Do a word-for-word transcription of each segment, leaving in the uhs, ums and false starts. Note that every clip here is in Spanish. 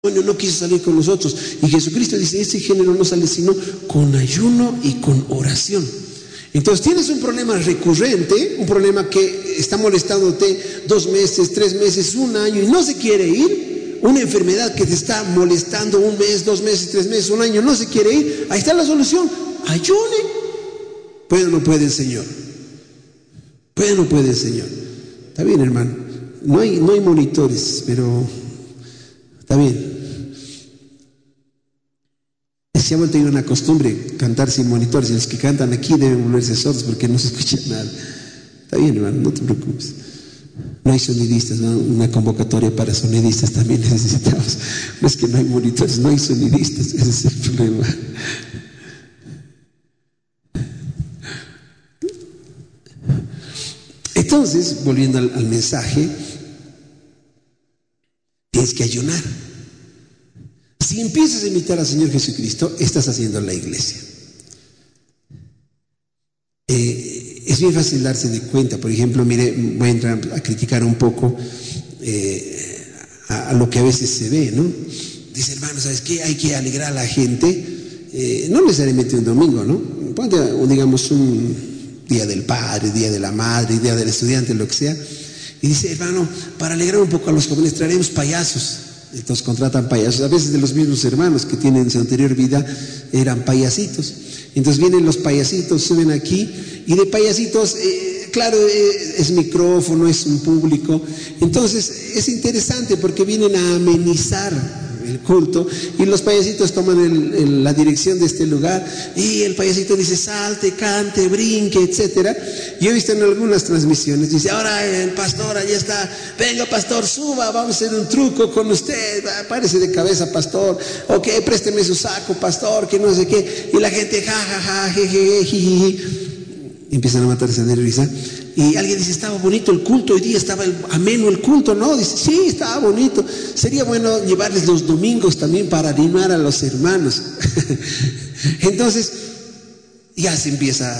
no quiso salir con nosotros. Y Jesucristo dice, ese género no sale sino con ayuno y con oración. Entonces tienes un problema recurrente, un problema que está molestándote dos meses, tres meses, un año y no se quiere ir. Una enfermedad que te está molestando un mes, dos meses, tres meses, un año, no se quiere ir. Ahí está la solución, ayune. ¿Puede o no puede el Señor? ¿Puede o no puede el Señor? Está bien, hermano. No hay, no hay monitores, pero está bien. Se ha vuelto una costumbre cantar sin monitores, y los que cantan aquí deben volverse sordos porque no se escucha nada. Está bien, hermano, no te preocupes. No hay sonidistas, ¿no? Una convocatoria para sonidistas también necesitamos. No es que no hay monitores, no hay sonidistas, ese es el problema. Entonces, volviendo al, al mensaje, tienes que ayunar. Si empiezas a imitar al Señor Jesucristo, estás haciendo la iglesia. Eh, es bien fácil darse de cuenta. Por ejemplo, mire, voy a entrar a criticar un poco eh, a, a lo que a veces se ve, ¿no? Dice, hermano, ¿sabes qué? Hay que alegrar a la gente, eh, no necesariamente un domingo, ¿no? Ponte, digamos, un día del padre, día de la madre, día del estudiante, lo que sea. Y dice, hermano, para alegrar un poco a los jóvenes, traeremos payasos. Entonces contratan payasos, a veces de los mismos hermanos que tienen en su anterior vida eran payasitos. Entonces vienen los payasitos, suben aquí y de payasitos, eh, claro, eh, es micrófono, es un público. Entonces es interesante porque vienen a amenizar el culto y los payasitos toman el, el, la dirección de este lugar y el payasito dice salte, cante, brinque, etcétera. Yo he visto en algunas transmisiones, dice ahora el pastor allá está, venga pastor, suba, vamos a hacer un truco con usted, párese de cabeza pastor, ok, présteme su saco pastor, que no sé qué, y la gente ja ja ja, je, je, je, je, je. Empiezan a matarse de risa. Y alguien dice, estaba bonito el culto, hoy día estaba el, ameno el culto, ¿no? Dice, sí, estaba bonito. Sería bueno llevarles los domingos también para animar a los hermanos. Entonces, ya se empieza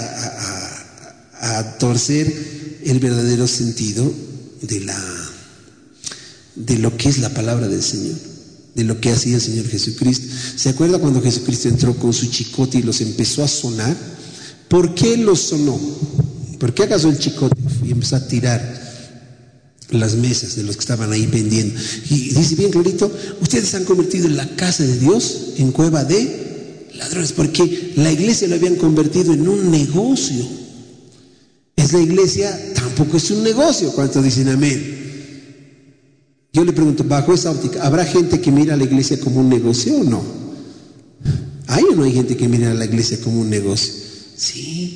a, a, a torcer el verdadero sentido de, la, de lo que es la palabra del Señor, de lo que hacía el Señor Jesucristo. ¿Se acuerda cuando Jesucristo entró con su chicote y los empezó a sonar? ¿Por qué los sonó? ¿Por qué acaso el chicote y empezó a tirar las mesas de los que estaban ahí vendiendo? Y dice bien clarito, ustedes han convertido la casa de Dios en cueva de ladrones, porque la iglesia lo habían convertido en un negocio. Es la iglesia, tampoco es un negocio. ¿Cuántos dicen amén? Yo le pregunto, bajo esa óptica, ¿habrá gente que mira a la iglesia como un negocio o no? ¿Hay o no hay gente que mira a la iglesia como un negocio? Sí.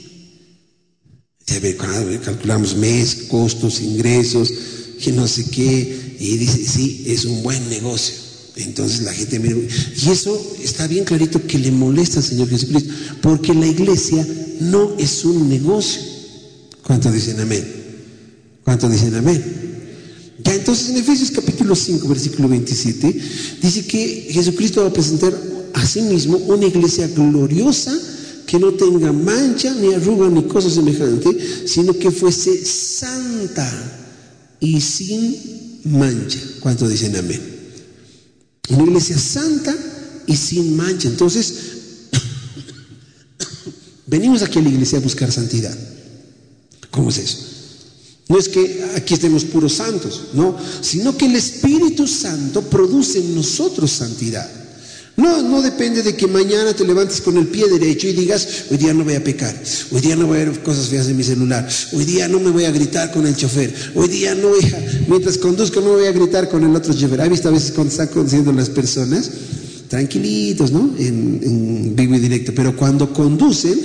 Calculamos mes, costos, ingresos, que no sé qué, y dice, sí, es un buen negocio. Entonces la gente mira, y eso está bien clarito que le molesta al Señor Jesucristo, porque la iglesia no es un negocio. ¿Cuántos dicen amén? ¿Cuántos dicen amén? Ya entonces en Efesios capítulo cinco, versículo veintisiete, dice que Jesucristo va a presentar a sí mismo una iglesia gloriosa, que no tenga mancha, ni arruga, ni cosa semejante, sino que fuese santa y sin mancha. ¿Cuántos dicen amén? Una iglesia santa y sin mancha. Entonces, venimos aquí a la iglesia a buscar santidad. ¿Cómo es eso? No es que aquí estemos puros santos, no, sino que el Espíritu Santo produce en nosotros santidad. No, no depende de que mañana te levantes con el pie derecho y digas, hoy día no voy a pecar, hoy día no voy a ver cosas feas en mi celular, hoy día no me voy a gritar con el chofer, hoy día no voy a, mientras conduzco no voy a gritar con el otro chofer. ¿Has visto a veces cuando están conduciendo las personas? Tranquilitos, ¿no? En, en vivo y directo, pero cuando conducen,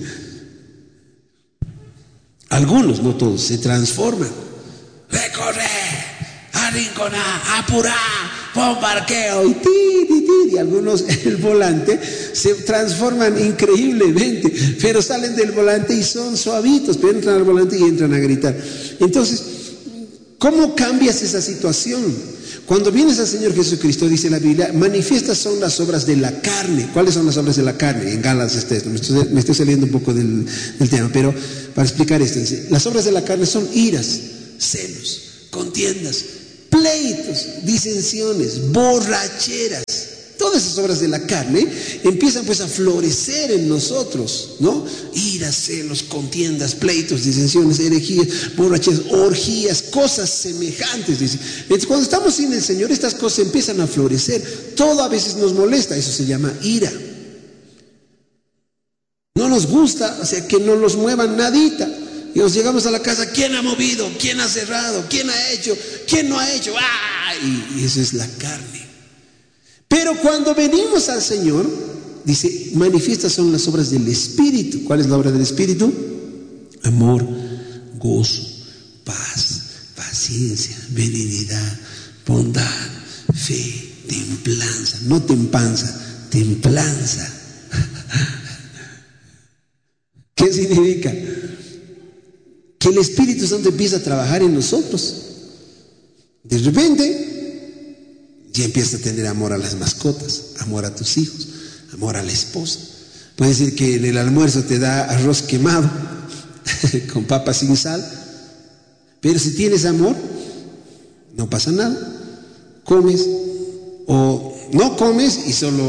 algunos, no todos, se transforman. Recorre, arrinconar, apurar, pon parqueo y ti, ti, ti, y algunos en el volante se transforman increíblemente, pero salen del volante y son suavitos, pero entran al volante y entran a gritar. Entonces, ¿cómo cambias esa situación? Cuando vienes al Señor Jesucristo, dice la Biblia, manifiestas son las obras de la carne. ¿Cuáles son las obras de la carne? En Gálatas está esto, me estoy, me estoy saliendo un poco del, del tema, pero para explicar esto, dice, las obras de la carne son iras, celos, contiendas, pleitos, disensiones, borracheras. Todas esas obras de la carne empiezan pues a florecer en nosotros, ¿no? Iras, celos, contiendas, pleitos, disensiones, herejías, borracheras, orgías, cosas semejantes, dice. Entonces, cuando estamos sin el Señor, estas cosas empiezan a florecer. Todo a veces nos molesta, eso se llama ira. No nos gusta, o sea, que no nos muevan nadita. Y nos llegamos a la casa, ¿quién ha movido? ¿Quién ha cerrado? ¿Quién ha hecho? ¿Quién no ha hecho? ¡Ah! Y, y eso es la carne. Pero cuando venimos al Señor, dice, manifiestas son las obras del Espíritu. ¿Cuál es la obra del Espíritu? Amor, gozo, paz, paciencia, benignidad, bondad, fe, templanza. No tempanza, templanza. ¿Qué significa? Que el Espíritu Santo empieza a trabajar en nosotros. De repente ya empiezas a tener amor a las mascotas, amor a tus hijos, amor a la esposa. Puede decir que en el almuerzo te da arroz quemado con papas sin sal, pero si tienes amor, no pasa nada. Comes o no comes y solo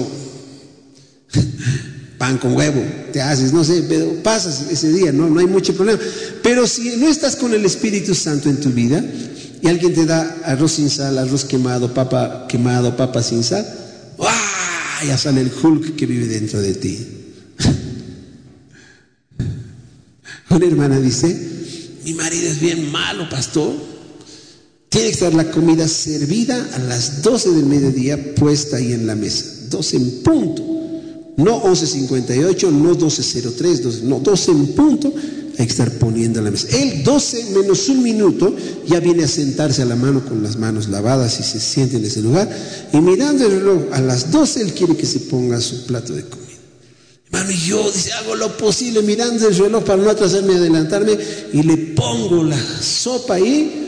pan con huevo te haces, no sé, pero pasas ese día, no, no hay mucho problema. Pero si no estás con el Espíritu Santo en tu vida y alguien te da arroz sin sal, arroz quemado, papa quemado, papa sin sal, ¡ah! Ya sale el Hulk que vive dentro de ti. Una hermana dice, mi marido es bien malo, pastor. Tiene que estar la comida servida a las doce del mediodía, puesta ahí en la mesa, doce en punto. No once cincuenta y ocho, no doce cero tres, doce, no, doce en punto, hay que estar poniendo en la mesa. Él, doce menos un minuto, ya viene a sentarse a la mano con las manos lavadas y se siente en ese lugar. Y mirando el reloj, a las doce él quiere que se ponga su plato de comida. Hermano, y yo, dice, hago lo posible mirando el reloj para no atrasarme, adelantarme, y le pongo la sopa ahí.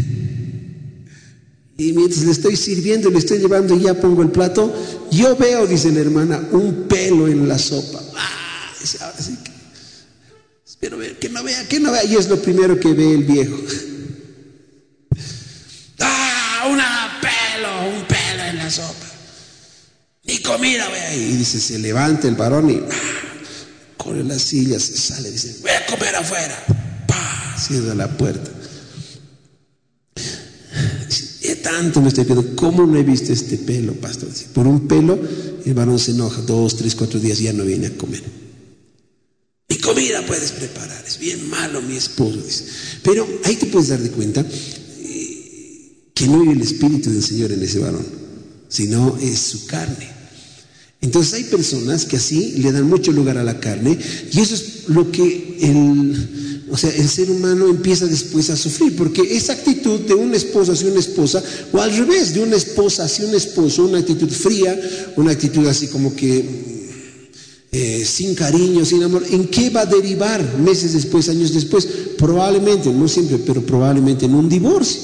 Y mientras le estoy sirviendo, le estoy llevando y ya pongo el plato, yo veo, dice la hermana, un pelo en la sopa. Ah, dice, ahora sí que, espero ver, que no vea, que no vea. Y es lo primero que ve el viejo. Ah, una pelo, un pelo en la sopa. Ni comida, ve ahí. Y dice, se levanta el varón y ah, corre la silla, se sale, dice, voy a comer afuera. Pa, cierra la puerta. Tanto me estoy pidiendo, ¿cómo no he visto este pelo, pastor? Por un pelo el varón se enoja, dos, tres, cuatro días ya no viene a comer. Ni comida puedes preparar, es bien malo mi esposo, dice. Pero ahí te puedes dar de cuenta eh, que no hay el Espíritu del Señor en ese varón, sino es su carne. Entonces hay personas que así le dan mucho lugar a la carne, y eso es lo que el... O sea, el ser humano empieza después a sufrir, porque esa actitud de un esposo hacia una esposa, o al revés, de una esposa hacia un esposo, una actitud fría, una actitud así como que eh, sin cariño, sin amor, ¿en qué va a derivar meses después, años después? Probablemente, no siempre, pero probablemente en un divorcio.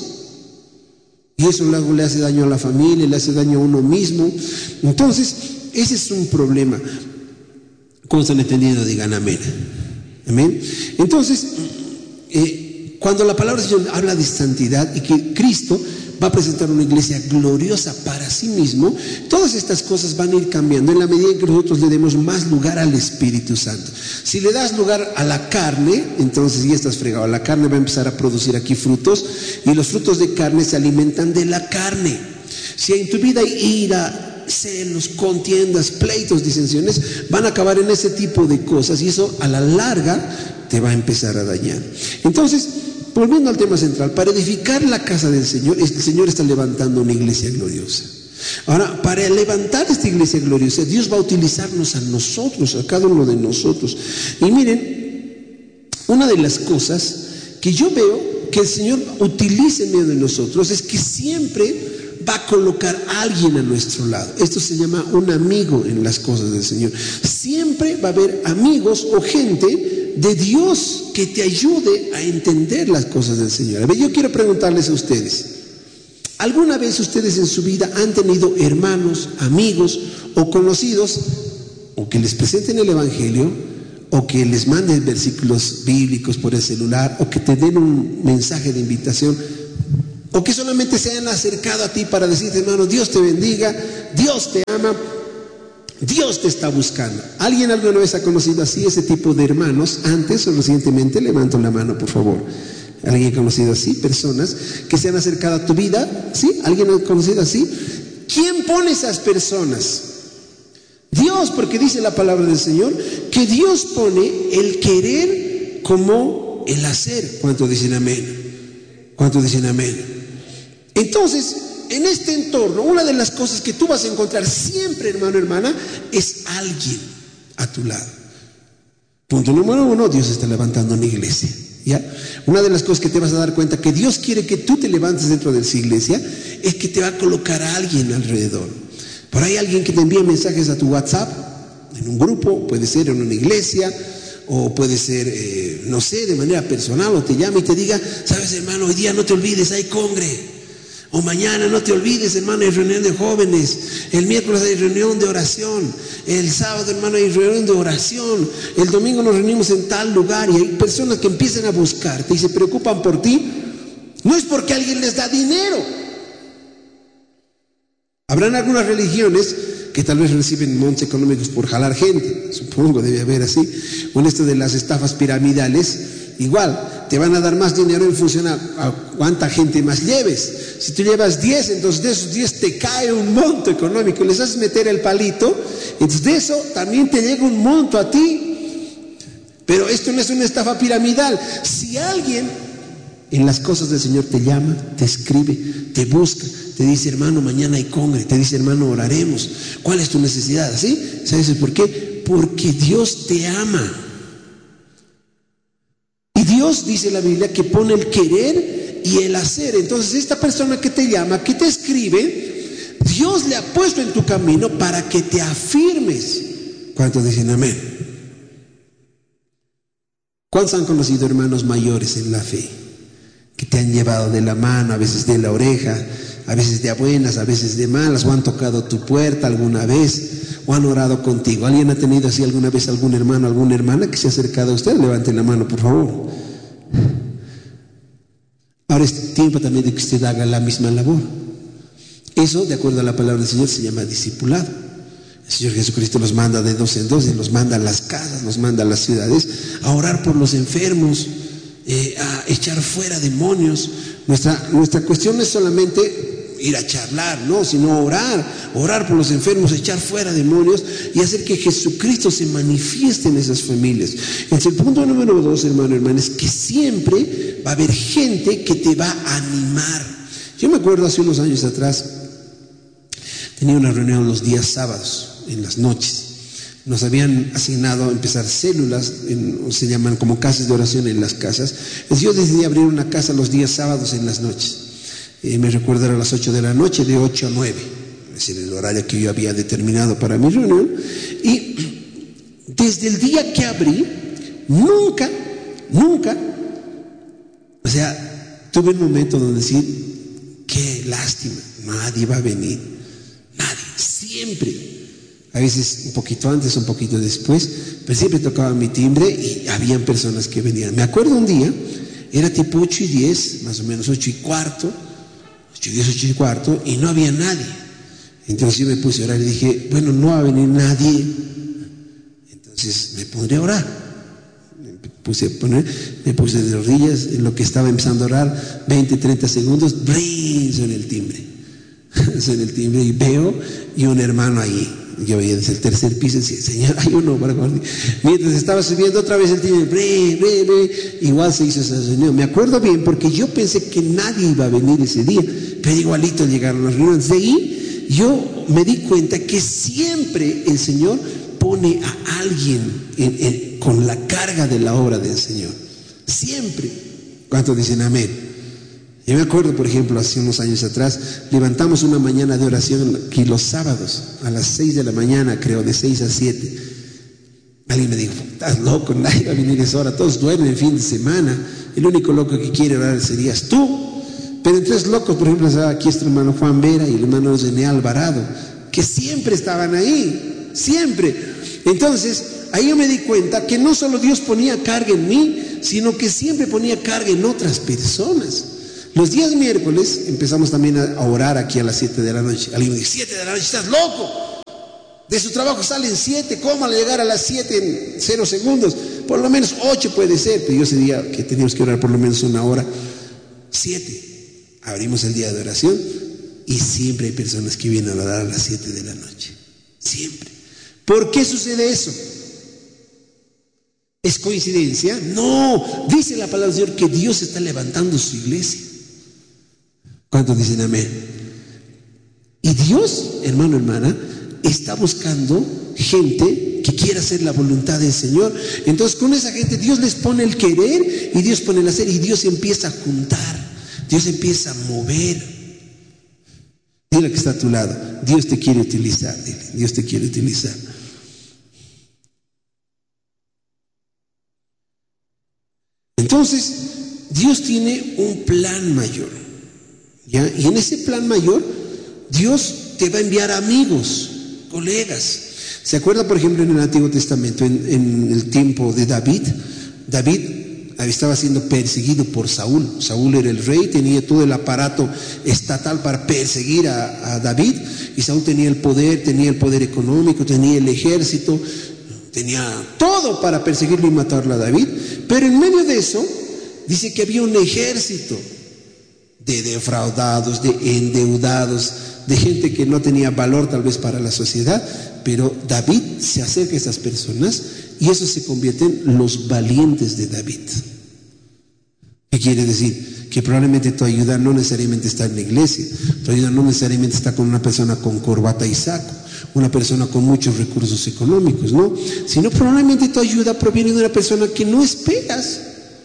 Y eso luego le hace daño a la familia, le hace daño a uno mismo. Entonces, ese es un problema. ¿Cómo están entendiendo? Digan amén. Amén. Entonces, eh, cuando la palabra del Señor habla de santidad y que Cristo va a presentar una iglesia gloriosa para sí mismo, todas estas cosas van a ir cambiando en la medida en que nosotros le demos más lugar al Espíritu Santo. Si le das lugar a la carne, entonces ya estás fregado. La carne va a empezar a producir aquí frutos, y los frutos de carne se alimentan de la carne. Si en tu vida hay ira, celos, contiendas, pleitos, disensiones, van a acabar en ese tipo de cosas, y eso a la larga te va a empezar a dañar. Entonces, volviendo al tema central, para edificar la casa del Señor, el Señor está levantando una iglesia gloriosa. Ahora, para levantar esta iglesia gloriosa, Dios va a utilizarnos a nosotros, a cada uno de nosotros. Y miren, una de las cosas que yo veo que el Señor utiliza en medio de nosotros es que siempre va a colocar a alguien a nuestro lado. Esto se llama un amigo en las cosas del Señor. Siempre va a haber amigos o gente de Dios que te ayude a entender las cosas del Señor. A ver, yo quiero preguntarles a ustedes, ¿alguna vez ustedes en su vida han tenido hermanos, amigos o conocidos, o que les presenten el Evangelio, o que les manden versículos bíblicos por el celular, o que te den un mensaje de invitación, O que solamente se han acercado a ti para decirte, hermano, Dios te bendiga, Dios te ama, Dios te está buscando. ¿Alguien alguna vez ha conocido así ese tipo de hermanos? Antes o recientemente, levanto la mano, por favor. ¿Alguien ha conocido así? Personas que se han acercado a tu vida, ¿sí? ¿Alguien ha conocido así? ¿Quién pone esas personas? Dios, porque dice la palabra del Señor que Dios pone el querer como el hacer. ¿Cuántos dicen amén? ¿Cuántos dicen amén? Entonces, en este entorno, una de las cosas que tú vas a encontrar siempre, hermano, hermana, es alguien a tu lado. Punto número uno, Dios está levantando una iglesia, ¿ya? Una de las cosas que te vas a dar cuenta que Dios quiere que tú te levantes dentro de esa iglesia es que te va a colocar a alguien alrededor. Por ahí alguien que te envía mensajes a tu WhatsApp, en un grupo, puede ser en una iglesia, o puede ser, eh, no sé, de manera personal, o te llama y te diga, sabes, hermano, hoy día no te olvides, hay congre. O mañana no te olvides, hermano, hay reunión de jóvenes. El miércoles hay reunión de oración. El sábado, hermano, hay reunión de oración. El domingo nos reunimos en tal lugar. Y hay personas que empiezan a buscarte y se preocupan por ti. No es porque alguien les da dinero. Habrán algunas religiones que tal vez reciben montos económicos por jalar gente. Supongo, debe haber así. O en esto de las estafas piramidales, igual, te van a dar más dinero en función a, a cuánta gente más lleves. Si tú llevas diez, entonces de esos diez te cae un monto económico, les haces meter el palito, entonces de eso también te llega un monto a ti. Pero esto no es una estafa piramidal. Si alguien en las cosas del Señor te llama, te escribe, te busca, te dice, hermano, mañana hay congre, te dice, hermano, oraremos, ¿cuál es tu necesidad? ¿Sí? ¿Sabes por qué? Porque Dios te ama. Y Dios, dice la Biblia, que pone el querer y el hacer. Entonces esta persona que te llama, que te escribe, Dios le ha puesto en tu camino para que te afirmes. ¿Cuántos dicen amén? ¿Cuántos han conocido hermanos mayores en la fe? Que te han llevado de la mano, a veces de la oreja, a veces de buenas, a veces de malas, o han tocado tu puerta alguna vez, o han orado contigo. ¿Alguien ha tenido así alguna vez algún hermano, alguna hermana que se ha acercado a usted? Levante la mano, por favor. Ahora es tiempo también de que usted haga la misma labor. Eso, de acuerdo a la palabra del Señor, se llama discipulado. El Señor Jesucristo los manda de dos en dos, los manda a las casas, los manda a las ciudades, a orar por los enfermos, eh, a echar fuera demonios. Nuestra, nuestra cuestión no es solamente ir a charlar, no, sino orar, orar por los enfermos, echar fuera demonios y hacer que Jesucristo se manifieste en esas familias. Entonces, el punto número dos, hermano, hermana, es que siempre va a haber gente que te va a animar. Yo me acuerdo hace unos años atrás, tenía una reunión los días sábados, en las noches. Nos habían asignado a empezar células, en, se llaman como casas de oración en las casas. Entonces yo decidí abrir una casa los días sábados en las noches. Eh, me recuerdo era a las ocho de la noche, de ocho a nueve, es decir, el horario que yo había determinado para mi reunión. Y desde el día que abrí, nunca, nunca, o sea, tuve un momento donde decir, qué lástima, nadie va a venir, nadie, siempre. A veces un poquito antes, un poquito después, pero siempre tocaba mi timbre y habían personas que venían. Me acuerdo un día, era tipo ocho y diez, más o menos ocho y cuarto, ocho y diez, ocho y cuarto, y no había nadie. Entonces yo me puse a orar y dije, bueno, no va a venir nadie, entonces me pondré a orar. Me puse a poner, me puse de rodillas, en lo que estaba empezando a orar, veinte, treinta segundos, ¡brin! Suena el timbre. Suena el timbre y veo y un hermano ahí. Yo veía desde el tercer piso y decía, Señor, hay uno para guardar. Mientras estaba subiendo otra vez el timbre, bre, bre, bre, igual se hizo esa reunión. Me acuerdo bien porque yo pensé que nadie iba a venir ese día, pero igualito llegaron las reuniones. De ahí yo me di cuenta que siempre el Señor pone a alguien en, en, con la carga de la obra del Señor. Siempre. ¿Cuántos dicen amén? Yo me acuerdo, por ejemplo, hace unos años atrás, levantamos una mañana de oración aquí los sábados, a las seis de la mañana, creo, de seis a siete. Alguien me dijo, estás loco, nadie va a venir a esa hora, todos duermen en fin de semana, el único loco que quiere orar serías tú. Pero entonces locos, por ejemplo, aquí está el hermano Juan Vera y el hermano René Alvarado, que siempre estaban ahí, siempre. Entonces, ahí yo me di cuenta que no solo Dios ponía carga en mí, sino que siempre ponía carga en otras personas. Los días miércoles empezamos también a orar aquí a las siete de la noche. Alguien me dice, siete de la noche, ¿estás loco? De su trabajo salen siete, ¿cómo al llegar a las siete en cero segundos? Por lo menos ocho puede ser, pero yo ese día que teníamos que orar por lo menos una hora. Siete, abrimos el día de oración y siempre hay personas que vienen a orar a las siete de la noche. Siempre. ¿Por qué sucede eso? ¿Es coincidencia? No, dice la palabra del Señor que Dios está levantando su iglesia. ¿Cuántos dicen amén? Y Dios, hermano, hermana, está buscando gente que quiera hacer la voluntad del Señor. Entonces con esa gente Dios les pone el querer y Dios pone el hacer y Dios empieza a juntar, Dios empieza a mover. Dile que está a tu lado, Dios te quiere utilizar, dile, Dios te quiere utilizar. Entonces Dios tiene un plan mayor, ¿ya? Y en ese plan mayor Dios te va a enviar amigos, colegas. ¿Se acuerda, por ejemplo, en el Antiguo Testamento, en, en el tiempo de David? David estaba siendo perseguido por Saúl. Saúl era el rey, tenía todo el aparato estatal para perseguir a, a David, y Saúl tenía el poder, tenía el poder económico, tenía el ejército, tenía todo para perseguirlo y matarlo a David. Pero en medio de eso, dice que había un ejército de defraudados, de endeudados, de gente que no tenía valor tal vez para la sociedad, pero David se acerca a esas personas y esos se convierten en los valientes de David. ¿Qué quiere decir? Que probablemente tu ayuda no necesariamente está en la iglesia, tu ayuda no necesariamente está con una persona con corbata y saco, una persona con muchos recursos económicos, no, sino probablemente tu ayuda proviene de una persona que no esperas.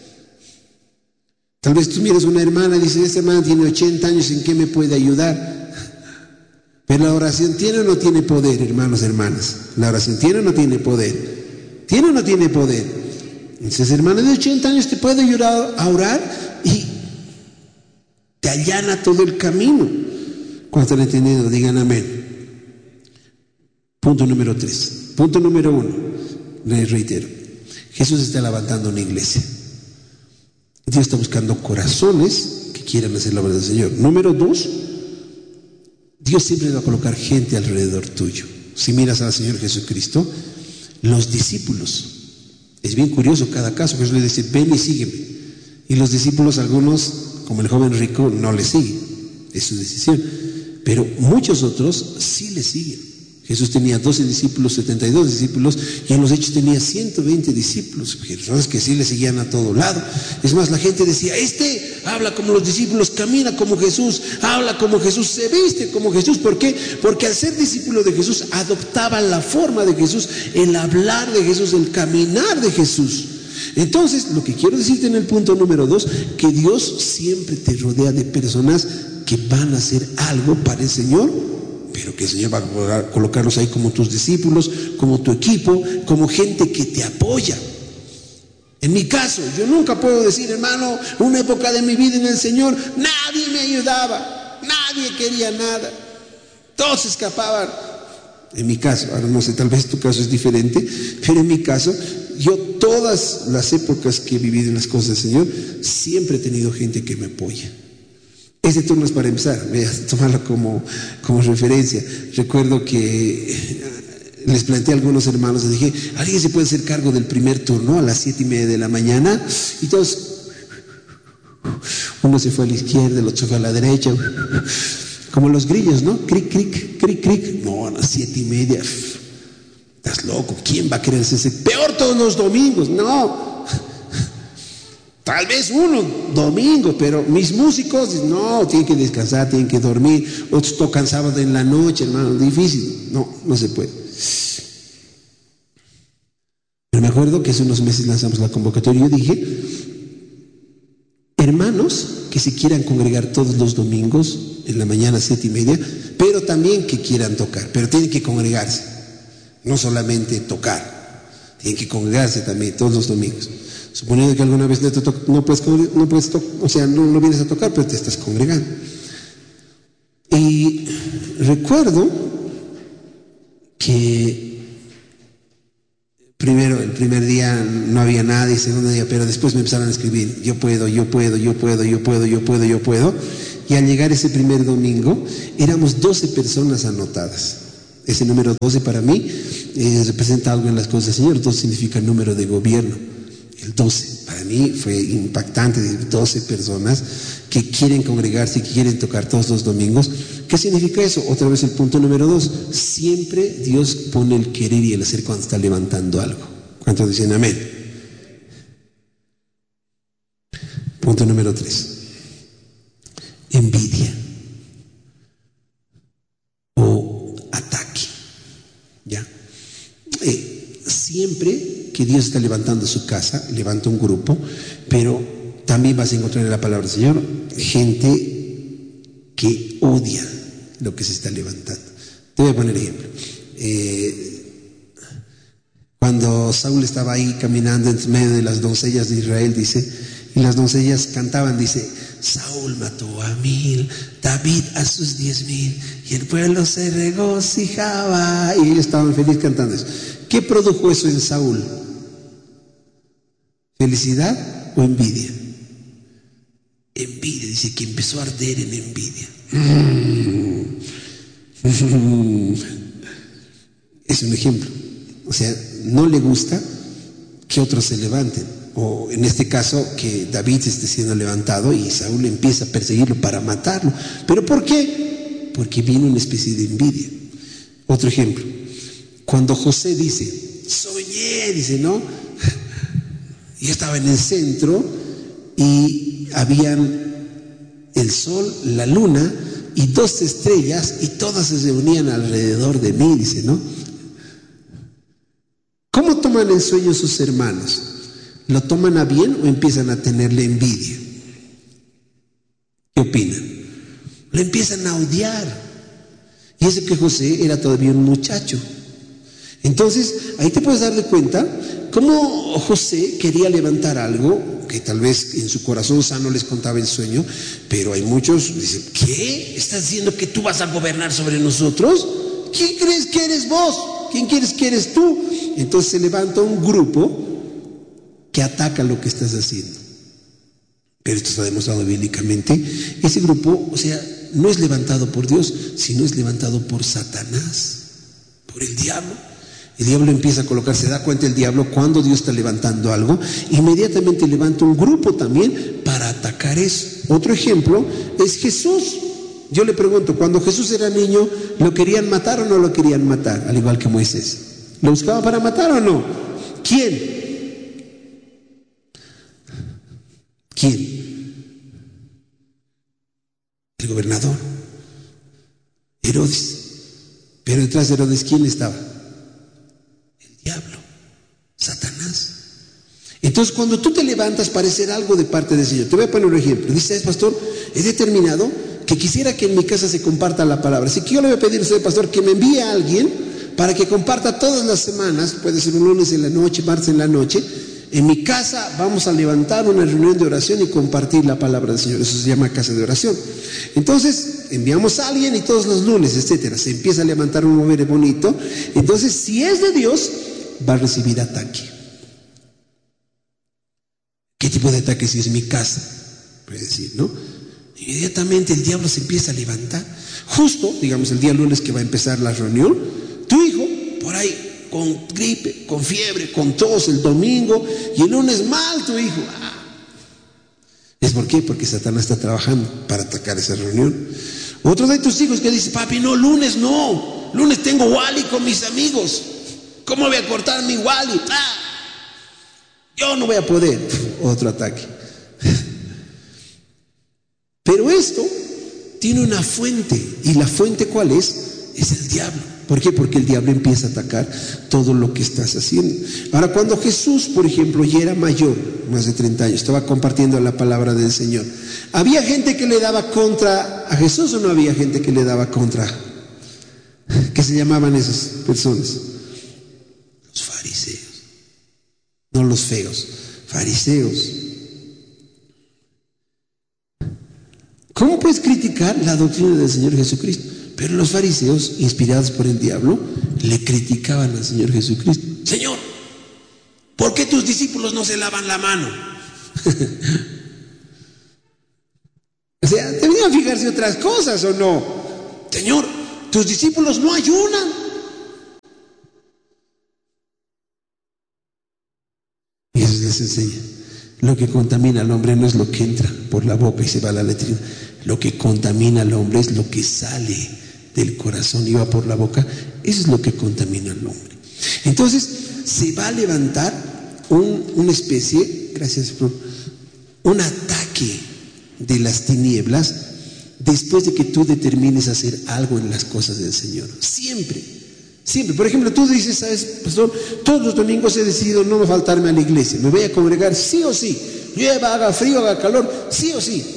Tal vez tú miras a una hermana y dices, esta hermana tiene ochenta años, ¿en qué me puede ayudar? Pero la oración tiene o no tiene poder, hermanos, hermanas. La oración tiene o no tiene poder. ¿Tiene o no tiene poder? Entonces, hermana de ochenta años te puede ayudar a orar y te allana todo el camino. ¿Cuánto han entendido? Digan amén. Punto número tres. Punto número uno. Les reitero. Jesús está levantando una iglesia. Dios está buscando corazones que quieran hacer la obra del Señor. Número dos. Dios siempre va a colocar gente alrededor tuyo. Si miras al Señor Jesucristo, los discípulos, es bien curioso cada caso, Jesús le dice, ven y sígueme. Y los discípulos, algunos, como el joven rico, no le siguen, es su decisión. Pero muchos otros sí le siguen. Jesús tenía doce discípulos, setenta y dos discípulos, y en los Hechos tenía ciento veinte discípulos, personas que sí le seguían a todo lado. Es más, la gente decía, este habla como los discípulos, camina como Jesús, habla como Jesús, se viste como Jesús. ¿Por qué? Porque al ser discípulo de Jesús, adoptaban la forma de Jesús, el hablar de Jesús, el caminar de Jesús. Entonces, lo que quiero decirte en el punto número dos, que Dios siempre te rodea de personas que van a hacer algo para el Señor, pero que el Señor va a colocarlos ahí como tus discípulos, como tu equipo, como gente que te apoya. En mi caso, yo nunca puedo decir, hermano, una época de mi vida en el Señor, nadie me ayudaba, nadie quería nada, todos escapaban. En mi caso, ahora no sé, tal vez tu caso es diferente, pero en mi caso, yo todas las épocas que he vivido en las cosas del Señor, siempre he tenido gente que me apoya. Este turno es para empezar, voy a tomarlo como, como referencia. Recuerdo que les planteé a algunos hermanos, les dije, ¿alguien se puede hacer cargo del primer turno a las siete y media de la mañana? Y todos, uno se fue a la izquierda, el otro se fue a la derecha, como los grillos, ¿no? Cric, cric, cric, cric. No, a las siete y media, estás loco, ¿quién va a querer hacerse? Peor todos los domingos, no. Tal vez uno, domingo, pero mis músicos, no, tienen que descansar, tienen que dormir, otros tocan sábado en la noche, hermano, difícil, no, no se puede. Pero me acuerdo que hace unos meses lanzamos la convocatoria y yo dije, hermanos que se quieran congregar todos los domingos, en la mañana siete y media, pero también que quieran tocar, pero tienen que congregarse, no solamente tocar, tienen que congregarse también todos los domingos. Suponiendo que alguna vez no, te to- no puedes, no puedes to- o sea, no, no vienes a tocar, pero te estás congregando. Y recuerdo que primero, el primer día no había nada y el segundo día, pero después me empezaron a escribir, yo puedo, yo puedo, yo puedo, yo puedo, yo puedo, yo puedo. Y al llegar ese primer domingo, éramos doce personas anotadas. Ese número doce para mí eh, representa algo en las cosas del Señor. doce significa número de gobierno. El doce para mí fue impactante, doce personas que quieren congregarse, que quieren tocar todos los domingos. ¿Qué significa eso? Otra vez el punto número dos. Siempre Dios pone el querer y el hacer cuando está levantando algo. ¿Cuántos dicen amén? Punto número tres. Envidia o ataque. ¿Ya? Eh, siempre que Dios está levantando su casa, levanta un grupo, pero también vas a encontrar en la palabra del Señor gente que odia lo que se está levantando. Te voy a poner ejemplo. Eh, cuando Saúl estaba ahí caminando en medio de las doncellas de Israel, dice, y las doncellas cantaban, dice, Saúl mató a mil, David a sus diez mil, y el pueblo se regocijaba, y ellos estaban felices cantando eso. ¿Qué produjo eso en Saúl? ¿Felicidad o envidia? Envidia, dice que empezó a arder en envidia. Es un ejemplo. O sea, no le gusta que otros se levanten, o en este caso que David esté siendo levantado y Saúl empieza a perseguirlo para matarlo. ¿Pero por qué? Porque viene una especie de envidia. Otro ejemplo, cuando José dice, soñé, dice, ¿no? Yo estaba en el centro y habían el sol, la luna y dos estrellas y todas se reunían alrededor de mí, dice, ¿no? ¿Cómo toman el sueño sus hermanos? ¿Lo toman a bien o empiezan a tenerle envidia? ¿Qué opinan? Lo empiezan a odiar. Y eso que José era todavía un muchacho. Entonces, ahí te puedes dar de cuenta cómo José quería levantar algo que tal vez en su corazón sano les contaba el sueño, pero hay muchos que dicen, ¿qué? ¿Estás diciendo que tú vas a gobernar sobre nosotros? ¿Quién crees que eres vos? ¿Quién quieres que eres tú? Entonces se levanta un grupo que ataca lo que estás haciendo. Pero esto está demostrado bíblicamente. Ese grupo, o sea, no es levantado por Dios, sino es levantado por Satanás, por el diablo. El diablo empieza a colocar, se da cuenta el diablo cuando Dios está levantando algo, inmediatamente levanta un grupo también para atacar eso. Otro ejemplo es Jesús. Yo le pregunto, cuando Jesús era niño, ¿lo querían matar o no lo querían matar? Al igual que Moisés. ¿Lo buscaba para matar o no? ¿Quién? ¿Quién? El gobernador, Herodes. Pero detrás de Herodes, ¿quién estaba? El diablo, Satanás. Entonces, cuando tú te levantas para hacer algo de parte del Señor, te voy a poner un ejemplo. Dice, pastor, he determinado que quisiera que en mi casa se comparta la palabra. Así que yo le voy a pedir a usted, pastor, que me envíe a alguien para que comparta todas las semanas, puede ser un lunes en la noche, martes en la noche. En mi casa vamos a levantar una reunión de oración y compartir la palabra del Señor. Eso se llama casa de oración. Entonces, enviamos a alguien y todos los lunes, etcétera, se empieza a levantar un mover bonito. Entonces, si es de Dios, va a recibir ataque. ¿Qué tipo de ataque? Si es mi casa, puede decir, ¿no? Inmediatamente el diablo se empieza a levantar. Justo, digamos, el día lunes que va a empezar la reunión, tu hijo, por ahí, con gripe, con fiebre, con tos el domingo, y el lunes mal tu hijo. Ah. ¿Es por qué? Porque Satanás está trabajando para atacar esa reunión. Otro de tus hijos que dice, papi, no, lunes no, lunes tengo Wally con mis amigos, ¿cómo voy a cortar mi Wally? Ah. Yo no voy a poder. Otro ataque. Pero esto tiene una fuente, y la fuente ¿cuál es? Es el diablo. ¿Por qué? Porque el diablo empieza a atacar todo lo que estás haciendo. Ahora, cuando Jesús, por ejemplo, ya era mayor, más de treinta años, estaba compartiendo la palabra del Señor, ¿había gente que le daba contra a Jesús o no había gente que le daba contra? ¿Qué se llamaban esas personas? Los fariseos. No los feos, fariseos. ¿Cómo puedes criticar la doctrina del Señor Jesucristo? Pero los fariseos, inspirados por el diablo, le criticaban al Señor Jesucristo. Señor, ¿Por qué tus discípulos no se lavan la mano? O sea, deberían fijarse otras cosas, ¿o no? Señor, tus discípulos no ayunan. Y eso les enseña. Lo que contamina al hombre no es lo que entra por la boca y se va a la letrina. Lo que contamina al hombre es lo que sale del corazón y va por la boca. Eso es lo que contamina al hombre. Entonces, se va a levantar un, una especie, gracias, un ataque de las tinieblas después de que tú determines hacer algo en las cosas del Señor. Siempre, siempre. Por ejemplo, tú dices, ¿sabes, pastor? Todos los domingos he decidido no faltarme a la iglesia. Me voy a congregar sí o sí. Llueva, haga frío, haga calor, sí o sí.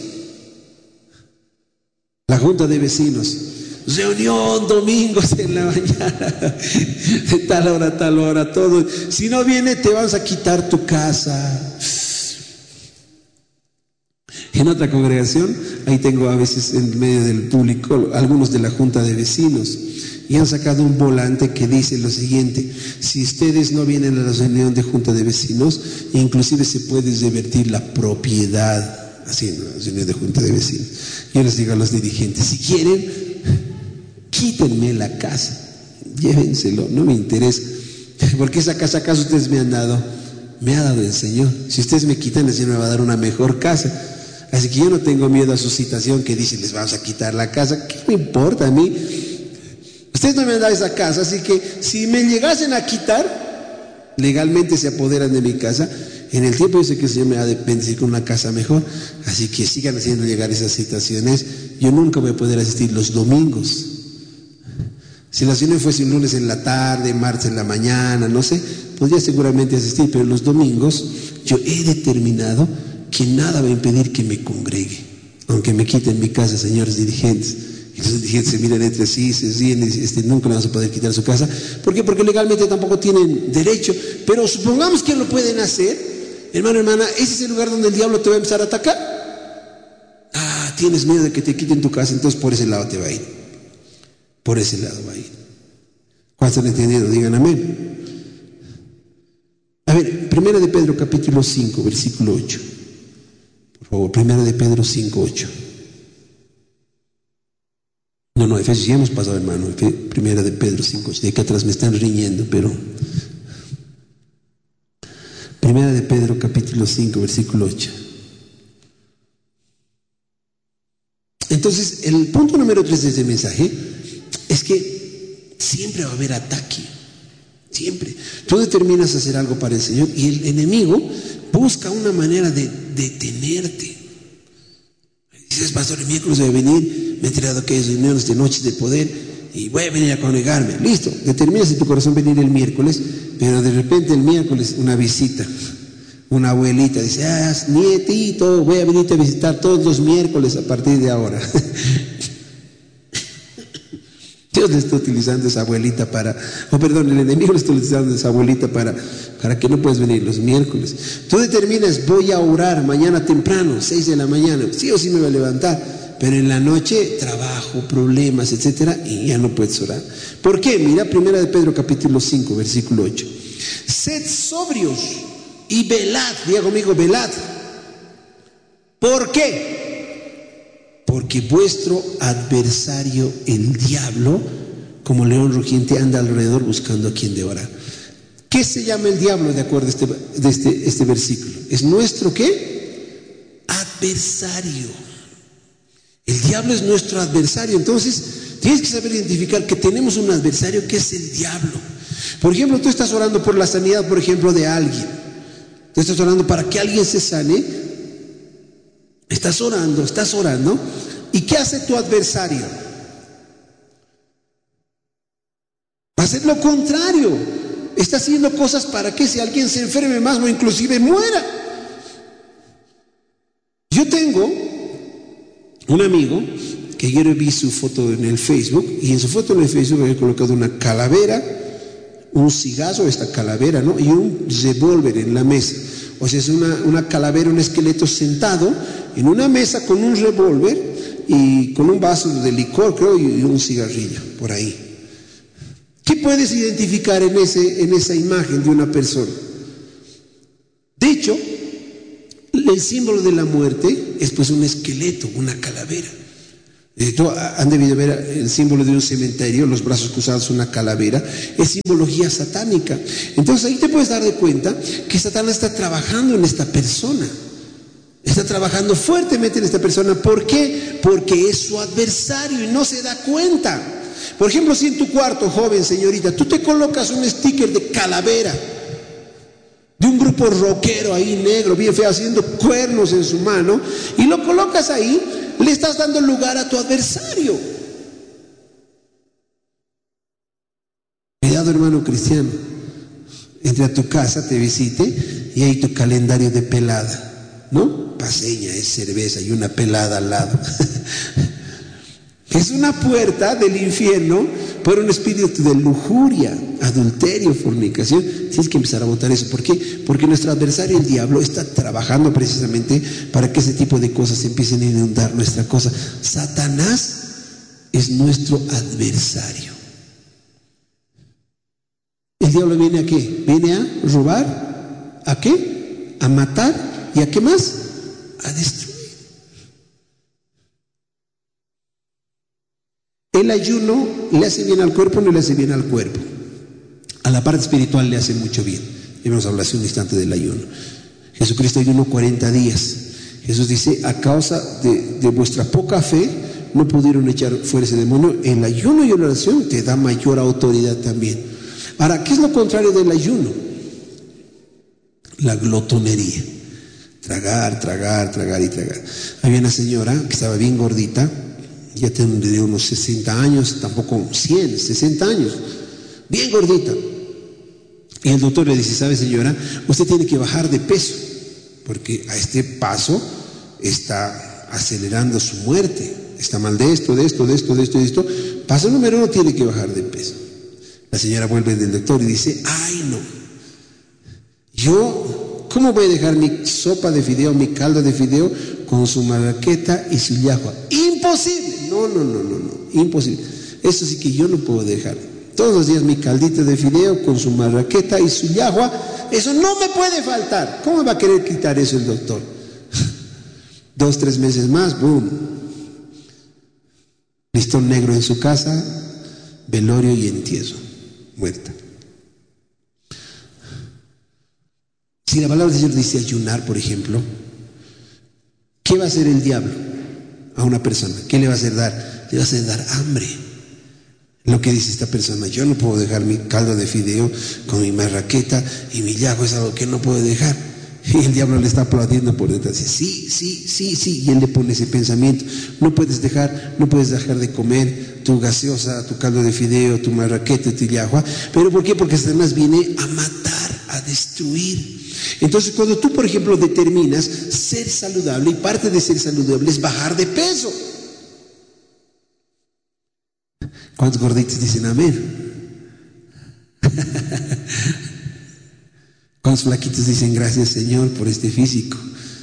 La junta de vecinos, reunión domingos en la mañana, de tal hora a tal hora, todo. Si no viene, te vas a quitar tu casa. En otra congregación, ahí tengo a veces en medio del público algunos de la junta de vecinos, y han sacado un volante que dice lo siguiente: si ustedes no vienen a la reunión de junta de vecinos, inclusive se puede revertir la propiedad. Así, ¿no? La reunión de junta de vecinos. Yo les digo a los dirigentes, si quieren, quítenme la casa, llévenselo, no me interesa, porque esa casa, ¿acaso ustedes me han dado? Me ha dado el Señor. Si ustedes me quitan, el Señor me va a dar una mejor casa. Así que yo no tengo miedo a su citación que dice, les vamos a quitar la casa. ¿Qué me importa a mí? Ustedes no me han dado esa casa, así que si me llegasen a quitar, legalmente se apoderan de mi casa. En el tiempo yo sé que el Señor me va a bendecir con una casa mejor, así que sigan haciendo llegar esas citaciones. Yo nunca voy a poder asistir los domingos. Si la reunión fuese un lunes en la tarde, martes en la mañana, no sé, podría seguramente asistir, pero los domingos yo he determinado que nada va a impedir que me congregue, aunque me quiten mi casa, señores dirigentes. Y los dirigentes se miran entre sí, se ríen y dicen, este, nunca le vamos a poder quitar su casa. ¿Por qué? Porque legalmente tampoco tienen derecho, pero supongamos que lo pueden hacer. Hermano, hermana, ese es el lugar donde el diablo te va a empezar a atacar. Ah, tienes miedo de que te quiten tu casa, entonces por ese lado te va a ir. Por ese lado va a ir. ¿Cuántos han entendido? Digan amén. A ver, Primera de Pedro capítulo cinco, versículo ocho. Por favor, Primera de Pedro cinco, ocho. No, no, Efesios ya hemos pasado, hermano. Primera de Pedro cinco, ocho. De acá atrás me están riñendo, pero... Primera de Pedro capítulo cinco, versículo ocho. Entonces, el punto número tres de este mensaje es que siempre va a haber ataque. Siempre. Tú determinas hacer algo para el Señor y el enemigo busca una manera de detenerte. Dices, pastor, el miércoles voy a venir, me he enterado que hay reuniones de noches de poder y voy a venir a congregarme. Listo, determinas en tu corazón venir el miércoles, pero de repente el miércoles una visita, una abuelita dice, ah, nietito, voy a venirte a visitar todos los miércoles a partir de ahora. Dios le está utilizando esa abuelita para, o oh, perdón, el enemigo le está utilizando esa abuelita para, para que no puedas venir los miércoles. Tú determinas, voy a orar mañana temprano, seis de la mañana, sí o sí me voy a levantar, pero en la noche trabajo, problemas, etcétera, y ya no puedes orar. ¿Por qué? Mira, Primera de Pedro capítulo cinco, versículo ocho. Sed sobrios y velad, diga conmigo, velad. ¿Por qué? Porque vuestro adversario, el diablo, como león rugiente, anda alrededor buscando a quien devorar. ¿Qué se llama el diablo de acuerdo a este, de este, este versículo? ¿Es nuestro qué? Adversario. El diablo es nuestro adversario. Entonces, tienes que saber identificar que tenemos un adversario que es el diablo. Por ejemplo, tú estás orando por la sanidad, por ejemplo, de alguien. Tú estás orando para que alguien se sane. Estás orando, estás orando. ¿Y qué hace tu adversario? Va a hacer lo contrario. Está haciendo cosas para que si alguien se enferme más o inclusive muera. Yo tengo un amigo que yo vi su foto en el Facebook, y en su foto en el Facebook había colocado una calavera, un cigarro, esta calavera, ¿no? Y un revólver en la mesa. O sea, es una, una calavera, un esqueleto sentado en una mesa con un revólver y con un vaso de licor, creo, y un cigarrillo por ahí. ¿Qué puedes identificar en, ese, en esa imagen de una persona? el símbolo de la muerte es pues un esqueleto, una calavera. Eh, han debido ver el símbolo de un cementerio, los brazos cruzados, una calavera, es simbología satánica. Entonces ahí te puedes dar de cuenta que Satanás está trabajando en esta persona, está trabajando fuertemente en esta persona. ¿Por qué? Porque es su adversario y no se da cuenta. Por ejemplo, si en tu cuarto, joven, señorita, tú te colocas un sticker de calavera de un grupo rockero ahí negro, bien feo, haciendo cuernos en su mano, y lo colocas ahí, le estás dando lugar a tu adversario. Cuidado, hermano cristiano. Entre a tu casa, te visite y hay tu calendario de pelada, ¿no? Paseña, es cerveza y una pelada al lado. Es una puerta del infierno por un espíritu de lujuria, adulterio, fornicación. Tienes que empezar a votar eso. ¿Por qué? Porque nuestro adversario, el diablo, está trabajando precisamente para que ese tipo de cosas empiecen a inundar nuestra cosa. Satanás es nuestro adversario. ¿El diablo viene a qué? Viene a robar, ¿a qué? A matar, ¿y a qué más? A destruir. El ayuno le hace bien al cuerpo, no le hace bien al cuerpo. A la parte espiritual le hace mucho bien. Y vamos a hablar hace un instante del ayuno. Jesucristo ayunó cuarenta días. Jesús dice, a causa de, de vuestra poca fe, no pudieron echar fuera ese demonio. El ayuno y la oración te da mayor autoridad también. Ahora, ¿qué es lo contrario del ayuno? La glotonería. Tragar, tragar, tragar y tragar. Había una señora que estaba bien gordita, ya tendría unos sesenta años, tampoco cien, sesenta años, bien gordita. Y el doctor le dice, ¿sabe, señora? Usted tiene que bajar de peso, porque a este paso está acelerando su muerte. Está mal de esto, de esto, de esto, de esto, de esto. Paso número uno, tiene que bajar de peso. La señora vuelve del doctor y dice, ay no, yo, ¿cómo voy a dejar mi sopa de fideo, mi caldo de fideo con su marraqueta y su llajua? Imposible. No, no, no, no, no, imposible. Eso sí que yo no puedo dejar. Todos los días mi caldito de fideo con su marraqueta y su llajua, eso no me puede faltar. ¿Cómo va a querer quitar eso el doctor? Dos, tres meses más, boom. Listón negro en su casa, velorio y entierro, muerta. Si la palabra del Señor dice ayunar, por ejemplo, ¿qué va a hacer el diablo a una persona? ¿Qué le va a hacer dar? Le va a hacer dar hambre. Lo que dice esta persona, yo no puedo dejar mi caldo de fideo con mi marraqueta y mi llajo, es algo que no puedo dejar. Y el diablo le está aplaudiendo por detrás. Dice, sí, sí, sí, sí. Y él le pone ese pensamiento. No puedes dejar, no puedes dejar de comer tu gaseosa, tu caldo de fideo, tu marraqueta, tu llajua. ¿Pero por qué? Porque Satanás viene a matar, a destruir. Entonces, cuando tú, por ejemplo, determinas ser saludable, y parte de ser saludable es bajar de peso. ¿Cuántos gorditos dicen amén? ¿Cuántos flaquitos dicen gracias, Señor, por este físico?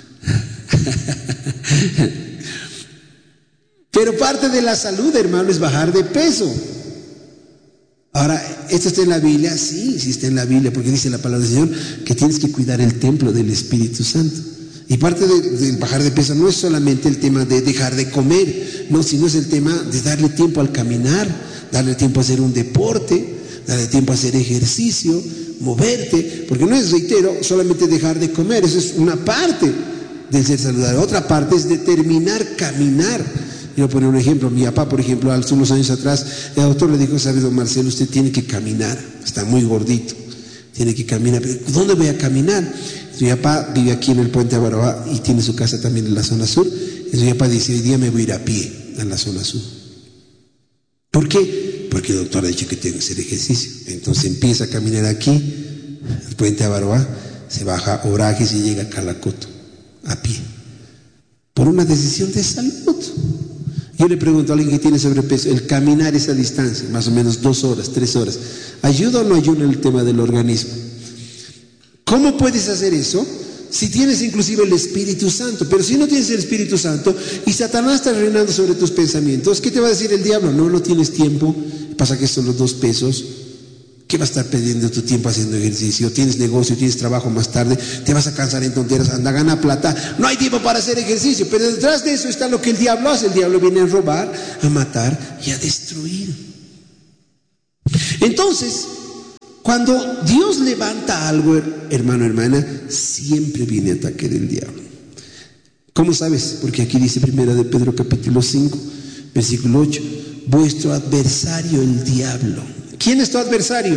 Pero parte de la salud, hermano, es bajar de peso. Ahora, ¿esto está en la Biblia? Sí, sí está en la Biblia, porque dice la palabra del Señor que tienes que cuidar el templo del Espíritu Santo. Y parte del de bajar de peso no es solamente el tema de dejar de comer, no, sino es el tema de darle tiempo al caminar, darle tiempo a hacer un deporte, darle tiempo a hacer ejercicio, moverte, porque no es, reitero, solamente dejar de comer, eso es una parte del ser saludable. Otra parte es determinar caminar. Yo voy a poner un ejemplo. Mi papá, por ejemplo, hace unos años atrás, el doctor le dijo, sabe, don Marcelo, usted tiene que caminar, está muy gordito, tiene que caminar. Pero ¿dónde voy a caminar? Mi papá vive aquí en el Puente Abaroa y tiene su casa también en la zona sur. Y mi papá dice, hoy día me voy a ir a pie a la zona sur. ¿Por qué? Porque el doctor ha dicho que tengo que hacer ejercicio. Entonces empieza a caminar aquí, el Puente Abaroa, se baja Orajes y llega a Calacoto, a pie, por una decisión de salud. Yo le pregunto a alguien que tiene sobrepeso, el caminar esa distancia, más o menos dos horas, tres horas, ¿ayuda o no ayuda en el tema del organismo? ¿Cómo puedes hacer eso? Si tienes inclusive el Espíritu Santo. Pero si no tienes el Espíritu Santo y Satanás está reinando sobre tus pensamientos, ¿qué te va a decir el diablo? No, no tienes tiempo. Pasa que son los dos pesos ¿Qué vas a estar perdiendo tu tiempo haciendo ejercicio? Tienes negocio, tienes trabajo más tarde, te vas a cansar en tonteras, anda, gana plata. No hay tiempo para hacer ejercicio, pero detrás de eso está lo que el diablo hace. El diablo viene a robar, a matar y a destruir. Entonces, cuando Dios levanta algo, hermano, hermana, siempre viene ataque del diablo. ¿Cómo sabes? Porque aquí dice primera de Pedro capítulo cinco, versículo ocho, vuestro adversario el diablo. ¿Quién es tu adversario?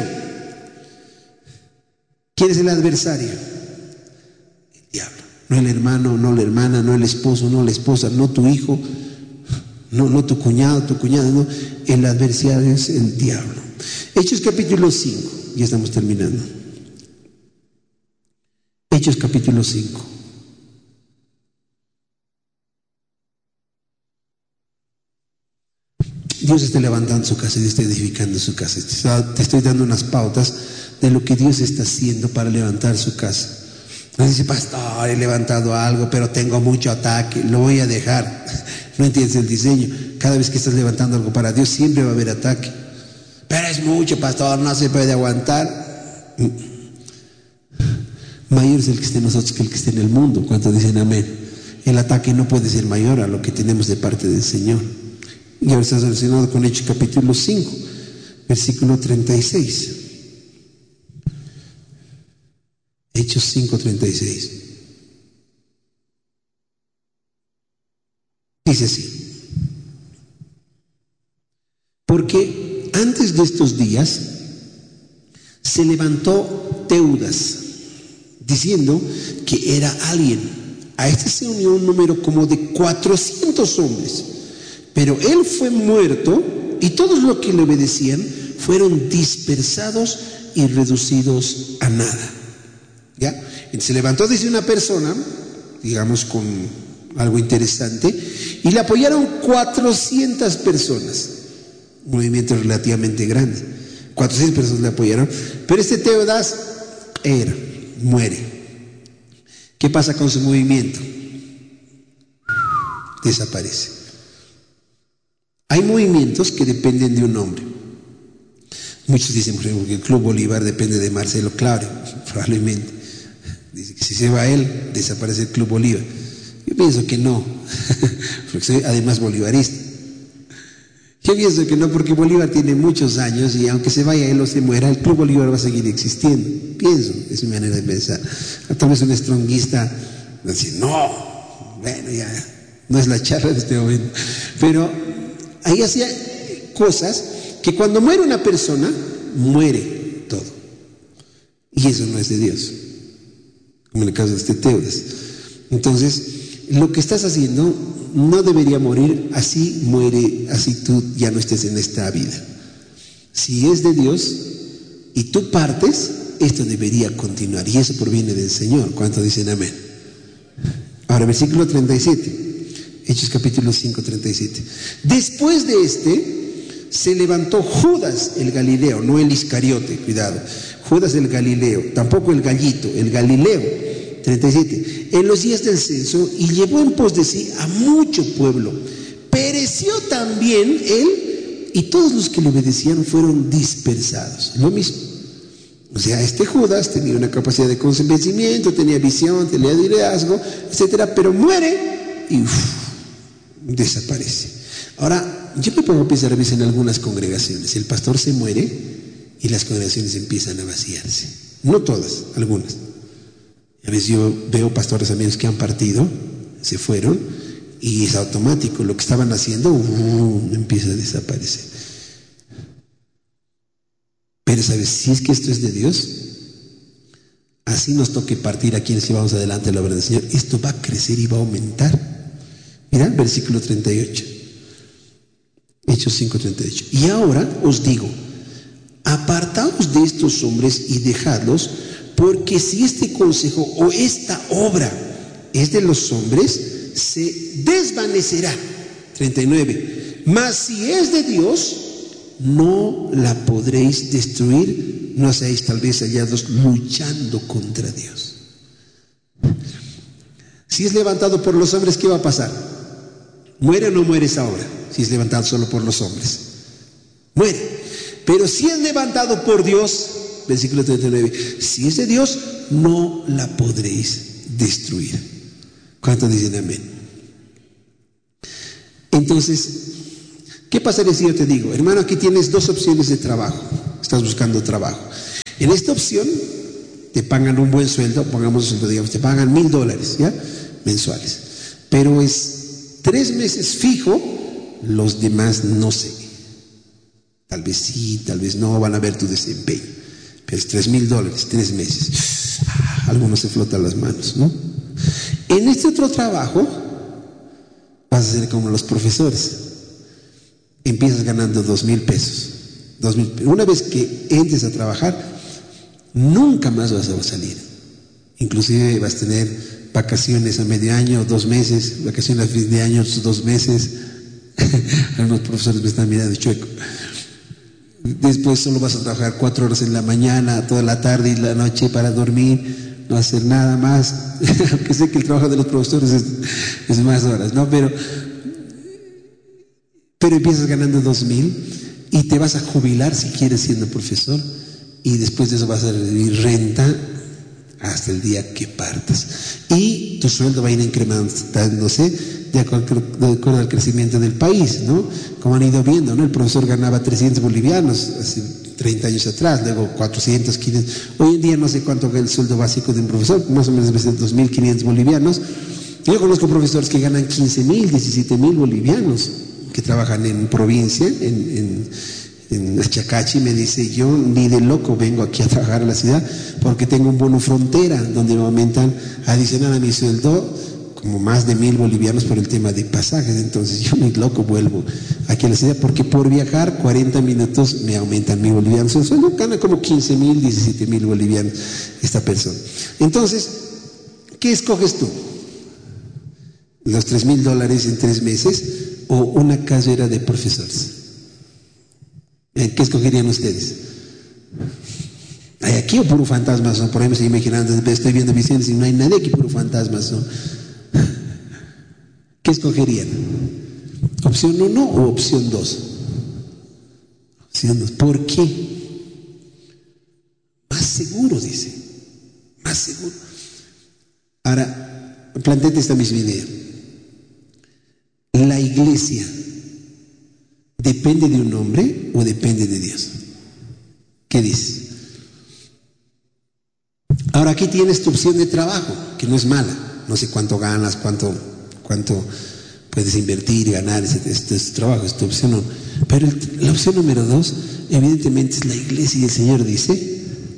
¿Quién es el adversario? El diablo. No el hermano, no la hermana, no el esposo, no la esposa, no tu hijo, no, no tu cuñado, tu cuñada, no. El adversario es el diablo. Hechos capítulo cinco, ya estamos terminando. Hechos capítulo cinco. Dios está levantando su casa y está edificando su casa. Te estoy dando unas pautas de lo que Dios está haciendo para levantar su casa. No dice, pastor, he levantado algo, pero tengo mucho ataque, lo voy a dejar. No entiendes el diseño. Cada vez que estás levantando algo para Dios, siempre va a haber ataque. Pero es mucho, pastor, no se puede aguantar. Mayor es el que esté en nosotros que el que esté en el mundo. ¿Cuántos dicen amén? El ataque no puede ser mayor a lo que tenemos de parte del Señor. Y ahora está relacionado con Hechos capítulo cinco, versículo treinta y seis. Hechos cinco, treinta y seis. Dice así: porque antes de estos días se levantó Teudas, diciendo que era alguien. A este se unió un número como de cuatrocientos hombres. Pero él fue muerto y todos los que le obedecían fueron dispersados y reducidos a nada. ¿Ya? Entonces se levantó, dice, una persona, digamos con algo interesante, y le apoyaron cuatrocientas personas. Un movimiento relativamente grande. cuatrocientas personas le apoyaron, pero este Teudas era, muere. ¿Qué pasa con su movimiento? Desaparece. Hay movimientos que dependen de un hombre. Muchos dicen, por ejemplo, que el Club Bolívar depende de Marcelo Claure, probablemente. Dice que si se va él, desaparece el Club Bolívar. Yo pienso que no, porque soy además bolivarista. Yo pienso que no, porque Bolívar tiene muchos años y aunque se vaya él o se muera, el Club Bolívar va a seguir existiendo. Pienso, es mi manera de pensar. Tal vez un estronguista va a decir, no, bueno, ya, no es la charla de este momento. Pero ahí hacía cosas que cuando muere una persona, muere todo. Y eso no es de Dios, como en el caso de este Teudas. Entonces, lo que estás haciendo no debería morir, así muere, así tú ya no estés en esta vida. Si es de Dios y tú partes, esto debería continuar. Y eso proviene del Señor. ¿Cuántos dicen amén? Ahora, versículo treinta y siete. Hechos capítulo cinco, treinta y siete. Después de este se levantó Judas el Galileo, no el Iscariote, cuidado. Judas el Galileo, tampoco el gallito, el Galileo. treinta y siete. En los días del censo, y llevó en pos de sí a mucho pueblo. Pereció también él, y todos los que le obedecían fueron dispersados. Lo mismo. O sea, este Judas tenía una capacidad de convencimiento, tenía visión, tenía liderazgo, etcétera, pero muere y uf, desaparece. Ahora, yo me pongo a pensar a veces en algunas congregaciones. El pastor se muere y las congregaciones empiezan a vaciarse. No todas, algunas. A veces yo veo pastores amigos que han partido, se fueron, y es automático. Lo que estaban haciendo uh, empieza a desaparecer. Pero ¿sabes? Si es que esto es de Dios, así nos toque partir a quienes llevamos adelante la obra del Señor, esto va a crecer y va a aumentar. Mira, versículo treinta y ocho. Hechos cinco, treinta y ocho. Y ahora os digo, apartaos de estos hombres y dejadlos, porque si este consejo o esta obra es de los hombres, se desvanecerá. treinta y nueve. Mas si es de Dios, no la podréis destruir, no seáis tal vez hallados luchando contra Dios. Si es levantado por los hombres, ¿qué va a pasar? ¿Muere o no muere esa obra? Si es levantado solo por los hombres, muere. Pero si es levantado por Dios, versículo treinta y nueve, si es de Dios, no la podréis destruir. ¿Cuántos dicen amén? Entonces, ¿qué pasaría si yo te digo, hermano, aquí tienes dos opciones de trabajo? Estás buscando trabajo. En esta opción te pagan un buen sueldo, pongamos un sueldo, digamos, te pagan mil dólares, ¿ya? Mensuales. Pero es tres meses fijo, los demás no sé. Tal vez sí, tal vez no, van a ver tu desempeño. Pero es tres mil dólares, tres meses. Ah, algunos se flotan las manos, ¿no? En este otro trabajo vas a ser como los profesores. Empiezas ganando dos mil pesos. Dos mil. Una vez que entres a trabajar, nunca más vas a salir. Inclusive vas a tener vacaciones a medio año, dos meses, vacaciones a fin de año, dos meses. Algunos profesores me están mirando chueco. Después solo vas a trabajar cuatro horas en la mañana, toda la tarde y la noche para dormir, no hacer nada más. Aunque sé que el trabajo de los profesores es, es más horas, ¿no? Pero, pero empiezas ganando dos mil y te vas a jubilar si quieres siendo profesor, y después de eso vas a recibir renta hasta el día que partas. Y tu sueldo va a ir incrementándose de acuerdo, de acuerdo al crecimiento del país, ¿no? Como han ido viendo, ¿no? El profesor ganaba trescientos bolivianos hace treinta años atrás, luego cuatrocientos, quinientos. Hoy en día no sé cuánto es el sueldo básico de un profesor, más o menos debe ser dos mil quinientos bolivianos. Yo conozco profesores que ganan quince mil, diecisiete mil bolivianos, que trabajan en provincia, en, en, en Chacachi. Me dice, yo ni de loco vengo aquí a trabajar a la ciudad porque tengo un bono frontera donde me aumentan adicional a mi sueldo como más de mil bolivianos por el tema de pasajes. Entonces yo ni loco vuelvo aquí a la ciudad porque por viajar cuarenta minutos me aumentan mil bolivianos. El sueldo gana como quince mil, diecisiete mil bolivianos esta persona. Entonces, ¿qué escoges tú? ¿Los tres mil dólares en tres meses o una carrera de profesores? ¿Qué escogerían ustedes? ¿Hay aquí o puro fantasmas son? Por ahí me estoy imaginando, estoy viendo visiones y no hay nadie aquí, puro fantasmas son. ¿Qué escogerían? ¿Opción uno o opción dos? Opción dos. ¿Por qué? Más seguro, dice. Más seguro. Ahora, planteate esta misma idea. ¿La iglesia depende de un hombre o depende de Dios? ¿Qué dices? Ahora aquí tienes tu opción de trabajo, que no es mala. No sé cuánto ganas, cuánto, cuánto puedes invertir y ganar. Este, este es tu trabajo, es tu opción uno. Pero el, la opción número dos, evidentemente, es la iglesia, y el Señor dice,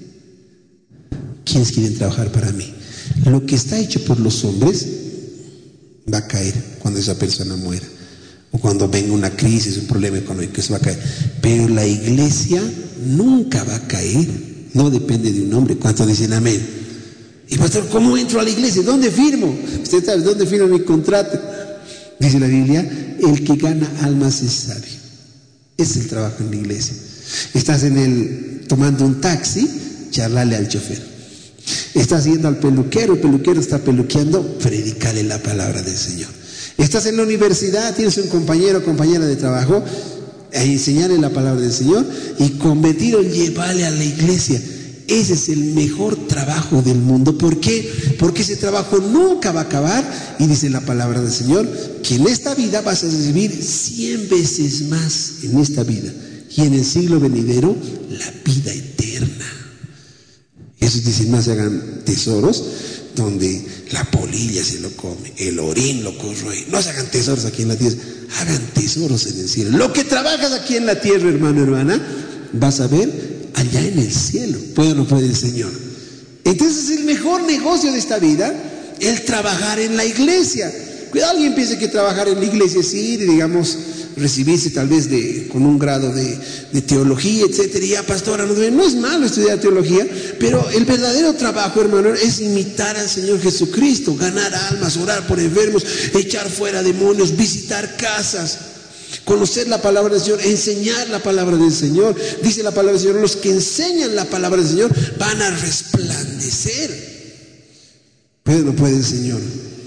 ¿quiénes quieren trabajar para mí? Lo que está hecho por los hombres va a caer cuando esa persona muera, o cuando venga una crisis, un problema económico, eso va a caer. Pero la iglesia nunca va a caer, no depende de un hombre. ¿Cuántos dicen amén? Y pastor, ¿cómo entro a la iglesia? ¿Dónde firmo? Usted sabe, ¿dónde firmo mi contrato? Dice la Biblia, el que gana almas es sabio. Ese es el trabajo en la iglesia. Estás en el, tomando un taxi, charlale al chofer. Estás yendo al peluquero, el peluquero está peluqueando, predicale la palabra del Señor. Estás en la universidad, tienes un compañero o compañera de trabajo, a enseñarle la palabra del Señor y convertirlo, llevarle a la iglesia. Ese es el mejor trabajo del mundo. ¿Por qué? Porque ese trabajo nunca va a acabar, y dice la palabra del Señor que en esta vida vas a recibir cien veces más en esta vida, y en el siglo venidero la vida eterna. Eso dice, no se hagan tesoros donde la polilla se lo come, el orín lo corroe. No se hagan tesoros aquí en la tierra, hagan tesoros en el cielo. Lo que trabajas aquí en la tierra, hermano, hermana, vas a ver allá en el cielo. ¿Puede o no puede el Señor? Entonces el mejor negocio de esta vida es trabajar en la iglesia. Cuidado, alguien piense que trabajar en la iglesia es ir y, digamos, recibirse tal vez de, con un grado de, de teología, etcétera, y ya, pastora, no, no es malo estudiar teología, pero el verdadero trabajo, hermano, es imitar al Señor Jesucristo, ganar almas, orar por enfermos, echar fuera demonios, visitar casas, conocer la palabra del Señor, enseñar la palabra del Señor. Dice la palabra del Señor, los que enseñan la palabra del Señor van a resplandecer. ¿Puede o no puede el Señor?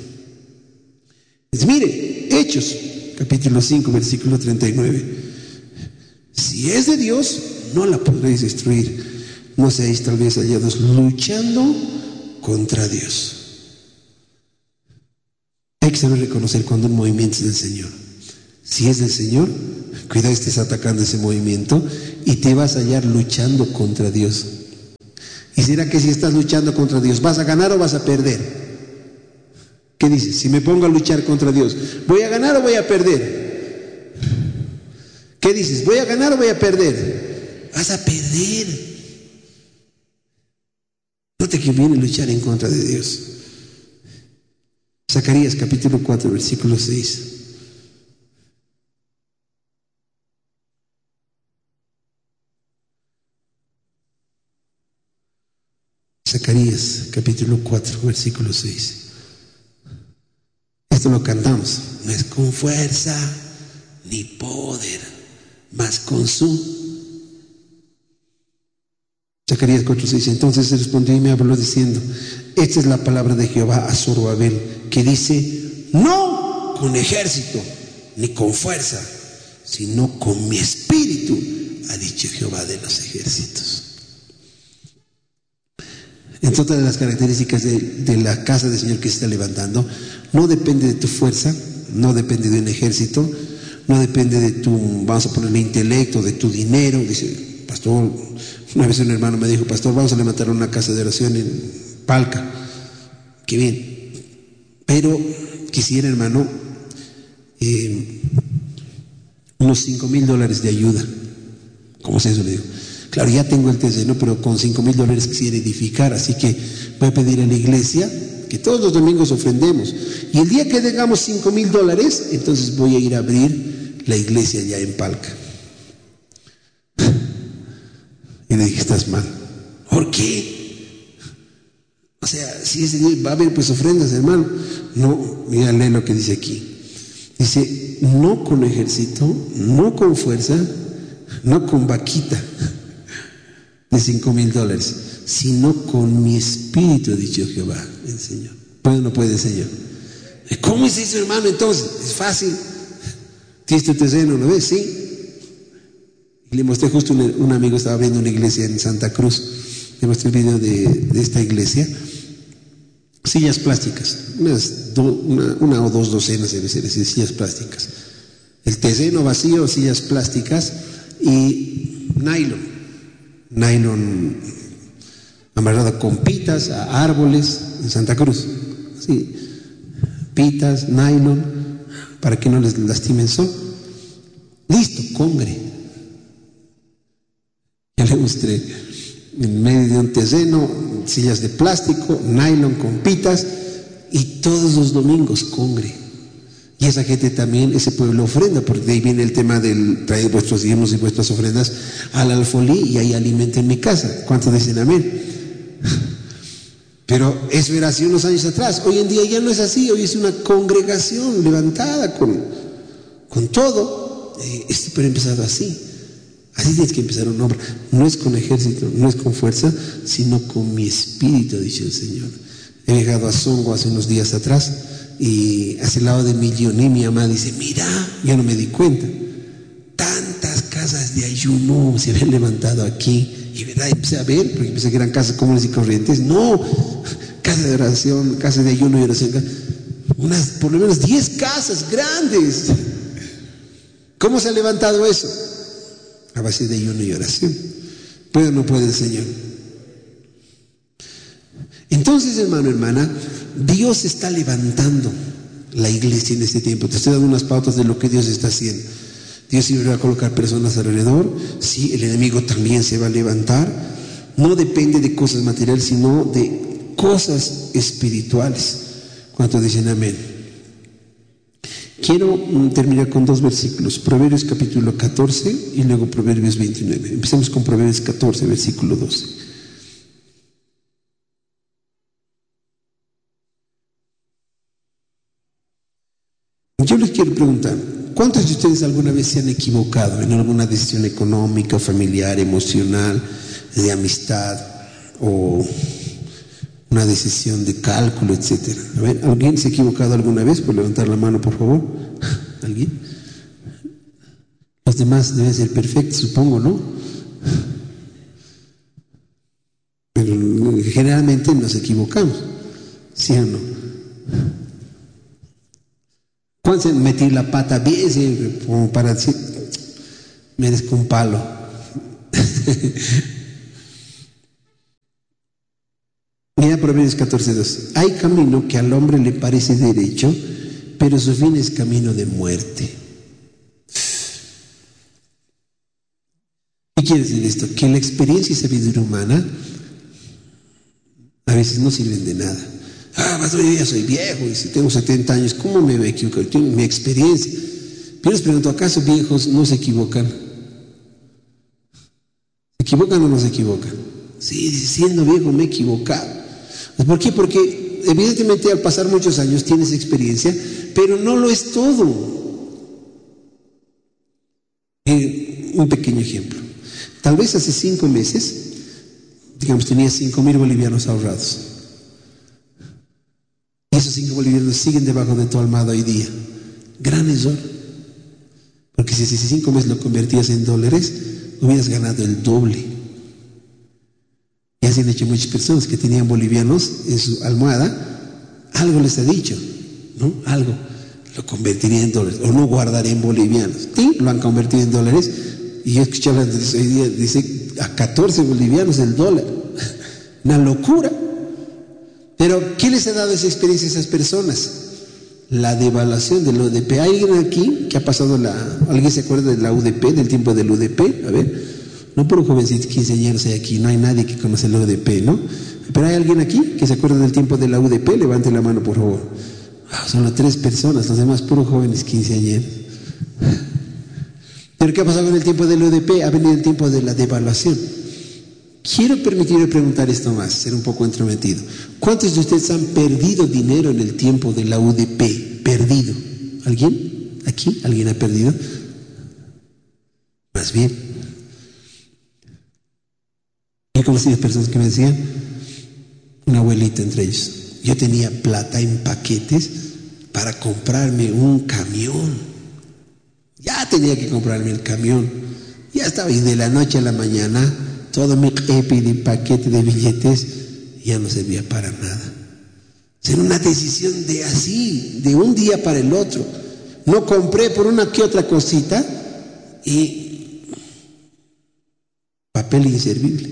Pues mire, Hechos capítulo cinco, versículo treinta y nueve. Si es de Dios, no la podréis destruir. No seáis tal vez hallados luchando contra Dios. Hay que saber reconocer cuando un movimiento es del Señor. Si es del Señor, cuidado, estés atacando ese movimiento y te vas a hallar luchando contra Dios. ¿Y será que si estás luchando contra Dios, vas a ganar o vas a perder? ¿Qué dices? Si me pongo a luchar contra Dios, ¿voy a ganar o voy a perder? ¿Qué dices? ¿Voy a ganar o voy a perder? Vas a perder. No te conviene luchar en contra de Dios. Zacarías capítulo cuatro, versículo seis. Zacarías capítulo cuatro, versículo seis. Esto lo cantamos. No es con fuerza ni poder, mas con su... Zacarías cuatro seis. Entonces respondió y me habló diciendo: esta es la palabra de Jehová a Zorobabel, que dice: no con ejército ni con fuerza, sino con mi espíritu, ha dicho Jehová de los ejércitos. Entonces, otra de las características de, de la casa del Señor que se está levantando, no depende de tu fuerza, no depende de un ejército, no depende de tu, vamos a ponerle, intelecto, de tu dinero. Dice, pastor, una vez un hermano me dijo: pastor, vamos a levantar una casa de oración en Palca. Qué bien. Pero quisiera, hermano, eh, unos cinco mil dólares de ayuda. ¿Cómo es eso? Le digo: claro, ya tengo el terreno, pero con cinco mil dólares quisiera edificar, así que voy a pedir a la iglesia que todos los domingos ofrendemos. Y el día que tengamos cinco mil dólares, entonces voy a ir a abrir la iglesia ya en Palca. Y le dije: estás mal. ¿Por qué? O sea, si ese día va a haber pues ofrendas, hermano. No, mira, lee lo que dice aquí. Dice: no con ejército, no con fuerza, no con vaquita de cinco mil dólares, sino con mi espíritu, ha dicho Jehová el Señor. ¿Puede o no puede, Señor? ¿Cómo es eso, hermano? Entonces, es fácil. Tienes tu terreno, ¿lo ves? Sí. Y le mostré justo un, un amigo estaba abriendo una iglesia en Santa Cruz. Le mostré el video de, de esta iglesia. Sillas plásticas, unas do, una, una o dos docenas debe ser, decir, sillas plásticas. El terreno vacío, sillas plásticas y nylon. Nylon amarrado con pitas a árboles en Santa Cruz. Sí. Pitas, nylon, para que no les lastime el sol. Listo, congre. Ya le mostré en medio de un terreno, sillas de plástico, nylon con pitas, y todos los domingos congre. Y esa gente también, ese pueblo ofrenda, porque de ahí viene el tema del traer vuestros diezmos y vuestras ofrendas al alfolí y hay alimento en mi casa. ¿Cuántos dicen amén? Pero eso era así unos años atrás. Hoy en día ya no es así. Hoy es una congregación levantada con, con todo. Eh, esto pero ha empezado así. Así tienes que empezar una obra. No es con ejército, no es con fuerza, sino con mi espíritu, ha dicho el Señor. He viajado a Songo hace unos días atrás y hacia el lado de Millón, mi mamá dice: mira, yo no me di cuenta, tantas casas de ayuno se habían levantado aquí. Y verdad, empecé a ver, porque pensé que eran casas comunes y corrientes. No, casa de oración, casa de ayuno y oración, unas por lo menos diez casas grandes. ¿Cómo se ha levantado eso? A base de ayuno y oración. ¿Puede o no puede el Señor? Entonces, hermano, hermana, Dios está levantando la iglesia en este tiempo. Te estoy dando unas pautas de lo que Dios está haciendo. Dios siempre va a colocar personas alrededor. Sí, el enemigo también se va a levantar. No depende de cosas materiales, sino de cosas espirituales. ¿Cuántos dicen amén? Quiero terminar con dos versículos, Proverbios capítulo catorce y luego Proverbios veintinueve. Empecemos con Proverbios catorce, versículo doce. Yo les quiero preguntar, ¿cuántos de ustedes alguna vez se han equivocado en alguna decisión económica, familiar, emocional, de amistad o una decisión de cálculo, etcétera? A ver, ¿alguien se ha equivocado alguna vez? Por levantar la mano, por favor. ¿Alguien? Los demás deben ser perfectos, supongo, ¿no? Pero generalmente nos equivocamos, ¿sí o no? ¿Cuándo metí la pata bien siempre como para decir, merezco un palo? Mira Proverbios catorce dos. Hay camino que al hombre le parece derecho, pero su fin es camino de muerte. ¿Qué quiere decir esto? Que la experiencia y sabiduría humana a veces no sirven de nada. Ah, pastor, yo ya soy viejo y si tengo setenta años, ¿cómo me voy a equivocar? Tengo mi experiencia. Yo les pregunto, ¿acaso viejos no se equivocan? ¿Se equivocan o no se equivocan? Sí, siendo viejo me he equivocado. ¿Por qué? Porque evidentemente al pasar muchos años tienes experiencia, pero no lo es todo. Eh, un pequeño ejemplo. Tal vez hace cinco meses, digamos, tenías cinco mil bolivianos ahorrados. Y esos cinco bolivianos siguen debajo de tu almohada hoy día. Gran error. Porque si hace cinco meses lo convertías en dólares, hubieras ganado el doble. Y así han hecho muchas personas que tenían bolivianos en su almohada. Algo les ha dicho, ¿no? Algo. Lo convertiría en dólares. O no guardaré en bolivianos. ¿Sí? Lo han convertido en dólares. Y yo escuché hablar de eso hoy día, dice a catorce bolivianos el dólar. Una locura. Pero, ¿qué les ha dado esa experiencia a esas personas? La devaluación del U D P. ¿Hay alguien aquí que ha pasado la... ¿Alguien se acuerda de la U D P, del tiempo del U D P? A ver, no por un jovencito quinceañeros hay aquí, no hay nadie que conoce el U D P, ¿no? Pero ¿hay alguien aquí que se acuerda del tiempo de la U D P? Levante la mano, por favor. Oh, solo tres personas, los demás puros jóvenes quinceañeros. ¿Pero qué ha pasado con el tiempo del U D P? Ha venido el tiempo de la devaluación. Quiero permitirme preguntar esto más, ser un poco entrometido. ¿Cuántos de ustedes han perdido dinero en el tiempo de la U D P? Perdido. ¿Alguien? ¿Aquí? ¿Alguien ha perdido? Más bien. Yo conocí a personas que me decían, una abuelita entre ellos, yo tenía plata en paquetes para comprarme un camión. Ya tenía que comprarme el camión. Ya estaba, y de la noche a la mañana, todo mi epi de paquete de billetes ya no servía para nada. Era una decisión de así, de un día para el otro. No compré por una que otra cosita y papel inservible.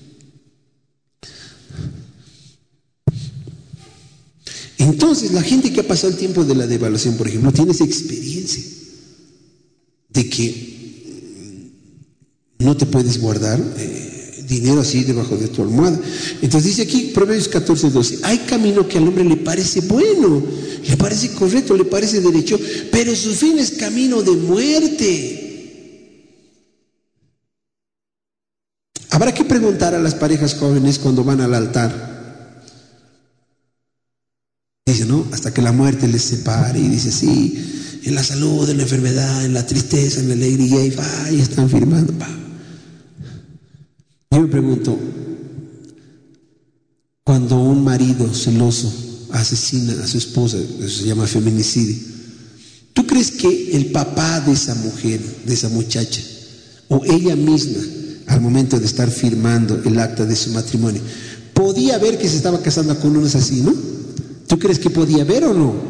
Entonces, la gente que ha pasado el tiempo de la devaluación, por ejemplo, tiene esa experiencia de que no te puedes guardar eh, dinero así debajo de tu almohada. Entonces dice aquí, Proverbios catorce doce, hay camino que al hombre le parece bueno, le parece correcto, le parece derecho, pero su fin es camino de muerte. Habrá que preguntar a las parejas jóvenes cuando van al altar. Dice, ¿no? Hasta que la muerte les separe. Y dice, sí, en la salud, en la enfermedad, en la tristeza, en la alegría, y va, y están firmando. Va. Yo me pregunto, cuando un marido celoso asesina a su esposa, eso se llama feminicidio, ¿tú crees que el papá de esa mujer, de esa muchacha, o ella misma, al momento de estar firmando el acta de su matrimonio, podía ver que se estaba casando con un asesino? ¿Tú crees que podía ver o no?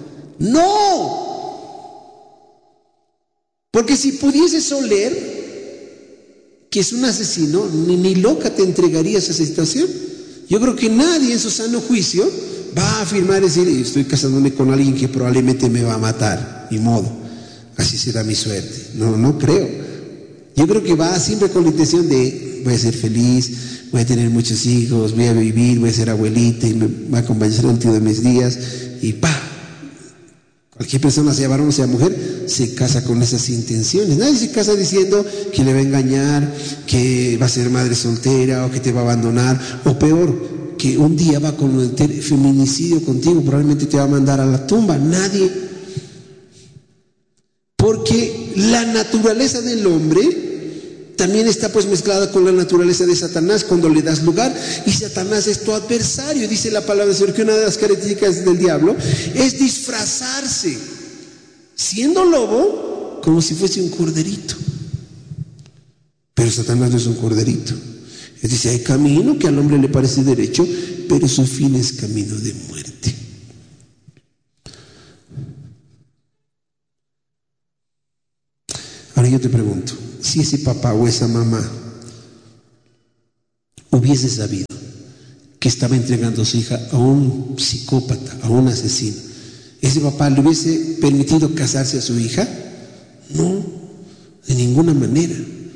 ¡No! Porque si pudieses oler que es un asesino, ni, ni loca te entregarías a esa situación. Yo creo que nadie en su sano juicio va a afirmar y decir, estoy casándome con alguien que probablemente me va a matar, ni modo, así será mi suerte. No, no creo. Yo creo que va siempre con la intención de, voy a ser feliz, voy a tener muchos hijos, voy a vivir, voy a ser abuelita y me va a acompañar el tío de mis días, y pa, cualquier persona, sea varón o sea mujer, se casa con esas intenciones. Nadie se casa diciendo que le va a engañar, que va a ser madre soltera o que te va a abandonar, o peor, que un día va a cometer feminicidio contigo, probablemente te va a mandar a la tumba. Nadie. Porque la naturaleza del hombre también está pues mezclada con la naturaleza de Satanás cuando le das lugar, y Satanás es tu adversario. Dice la palabra del Señor que una de las características del diablo es disfrazarse siendo lobo como si fuese un corderito. Pero Satanás no es un corderito. Él dice, hay camino que al hombre le parece derecho, pero su fin es camino de muerte. Ahora yo te pregunto, si ese papá o esa mamá hubiese sabido que estaba entregando a su hija a un psicópata, a un asesino, ¿ese papá le hubiese permitido casarse a su hija? No, de ninguna manera.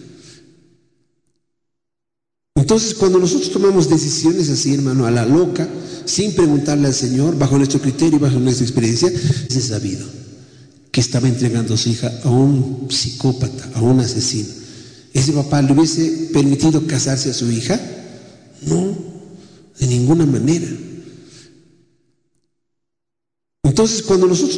Entonces, cuando nosotros tomamos decisiones así, hermano, a la loca, sin preguntarle al Señor, bajo nuestro criterio y bajo nuestra experiencia, es sabido que estaba entregando a su hija a un psicópata, a un asesino. ¿Ese papá le hubiese permitido casarse a su hija? No, de ninguna manera. Entonces, cuando nosotros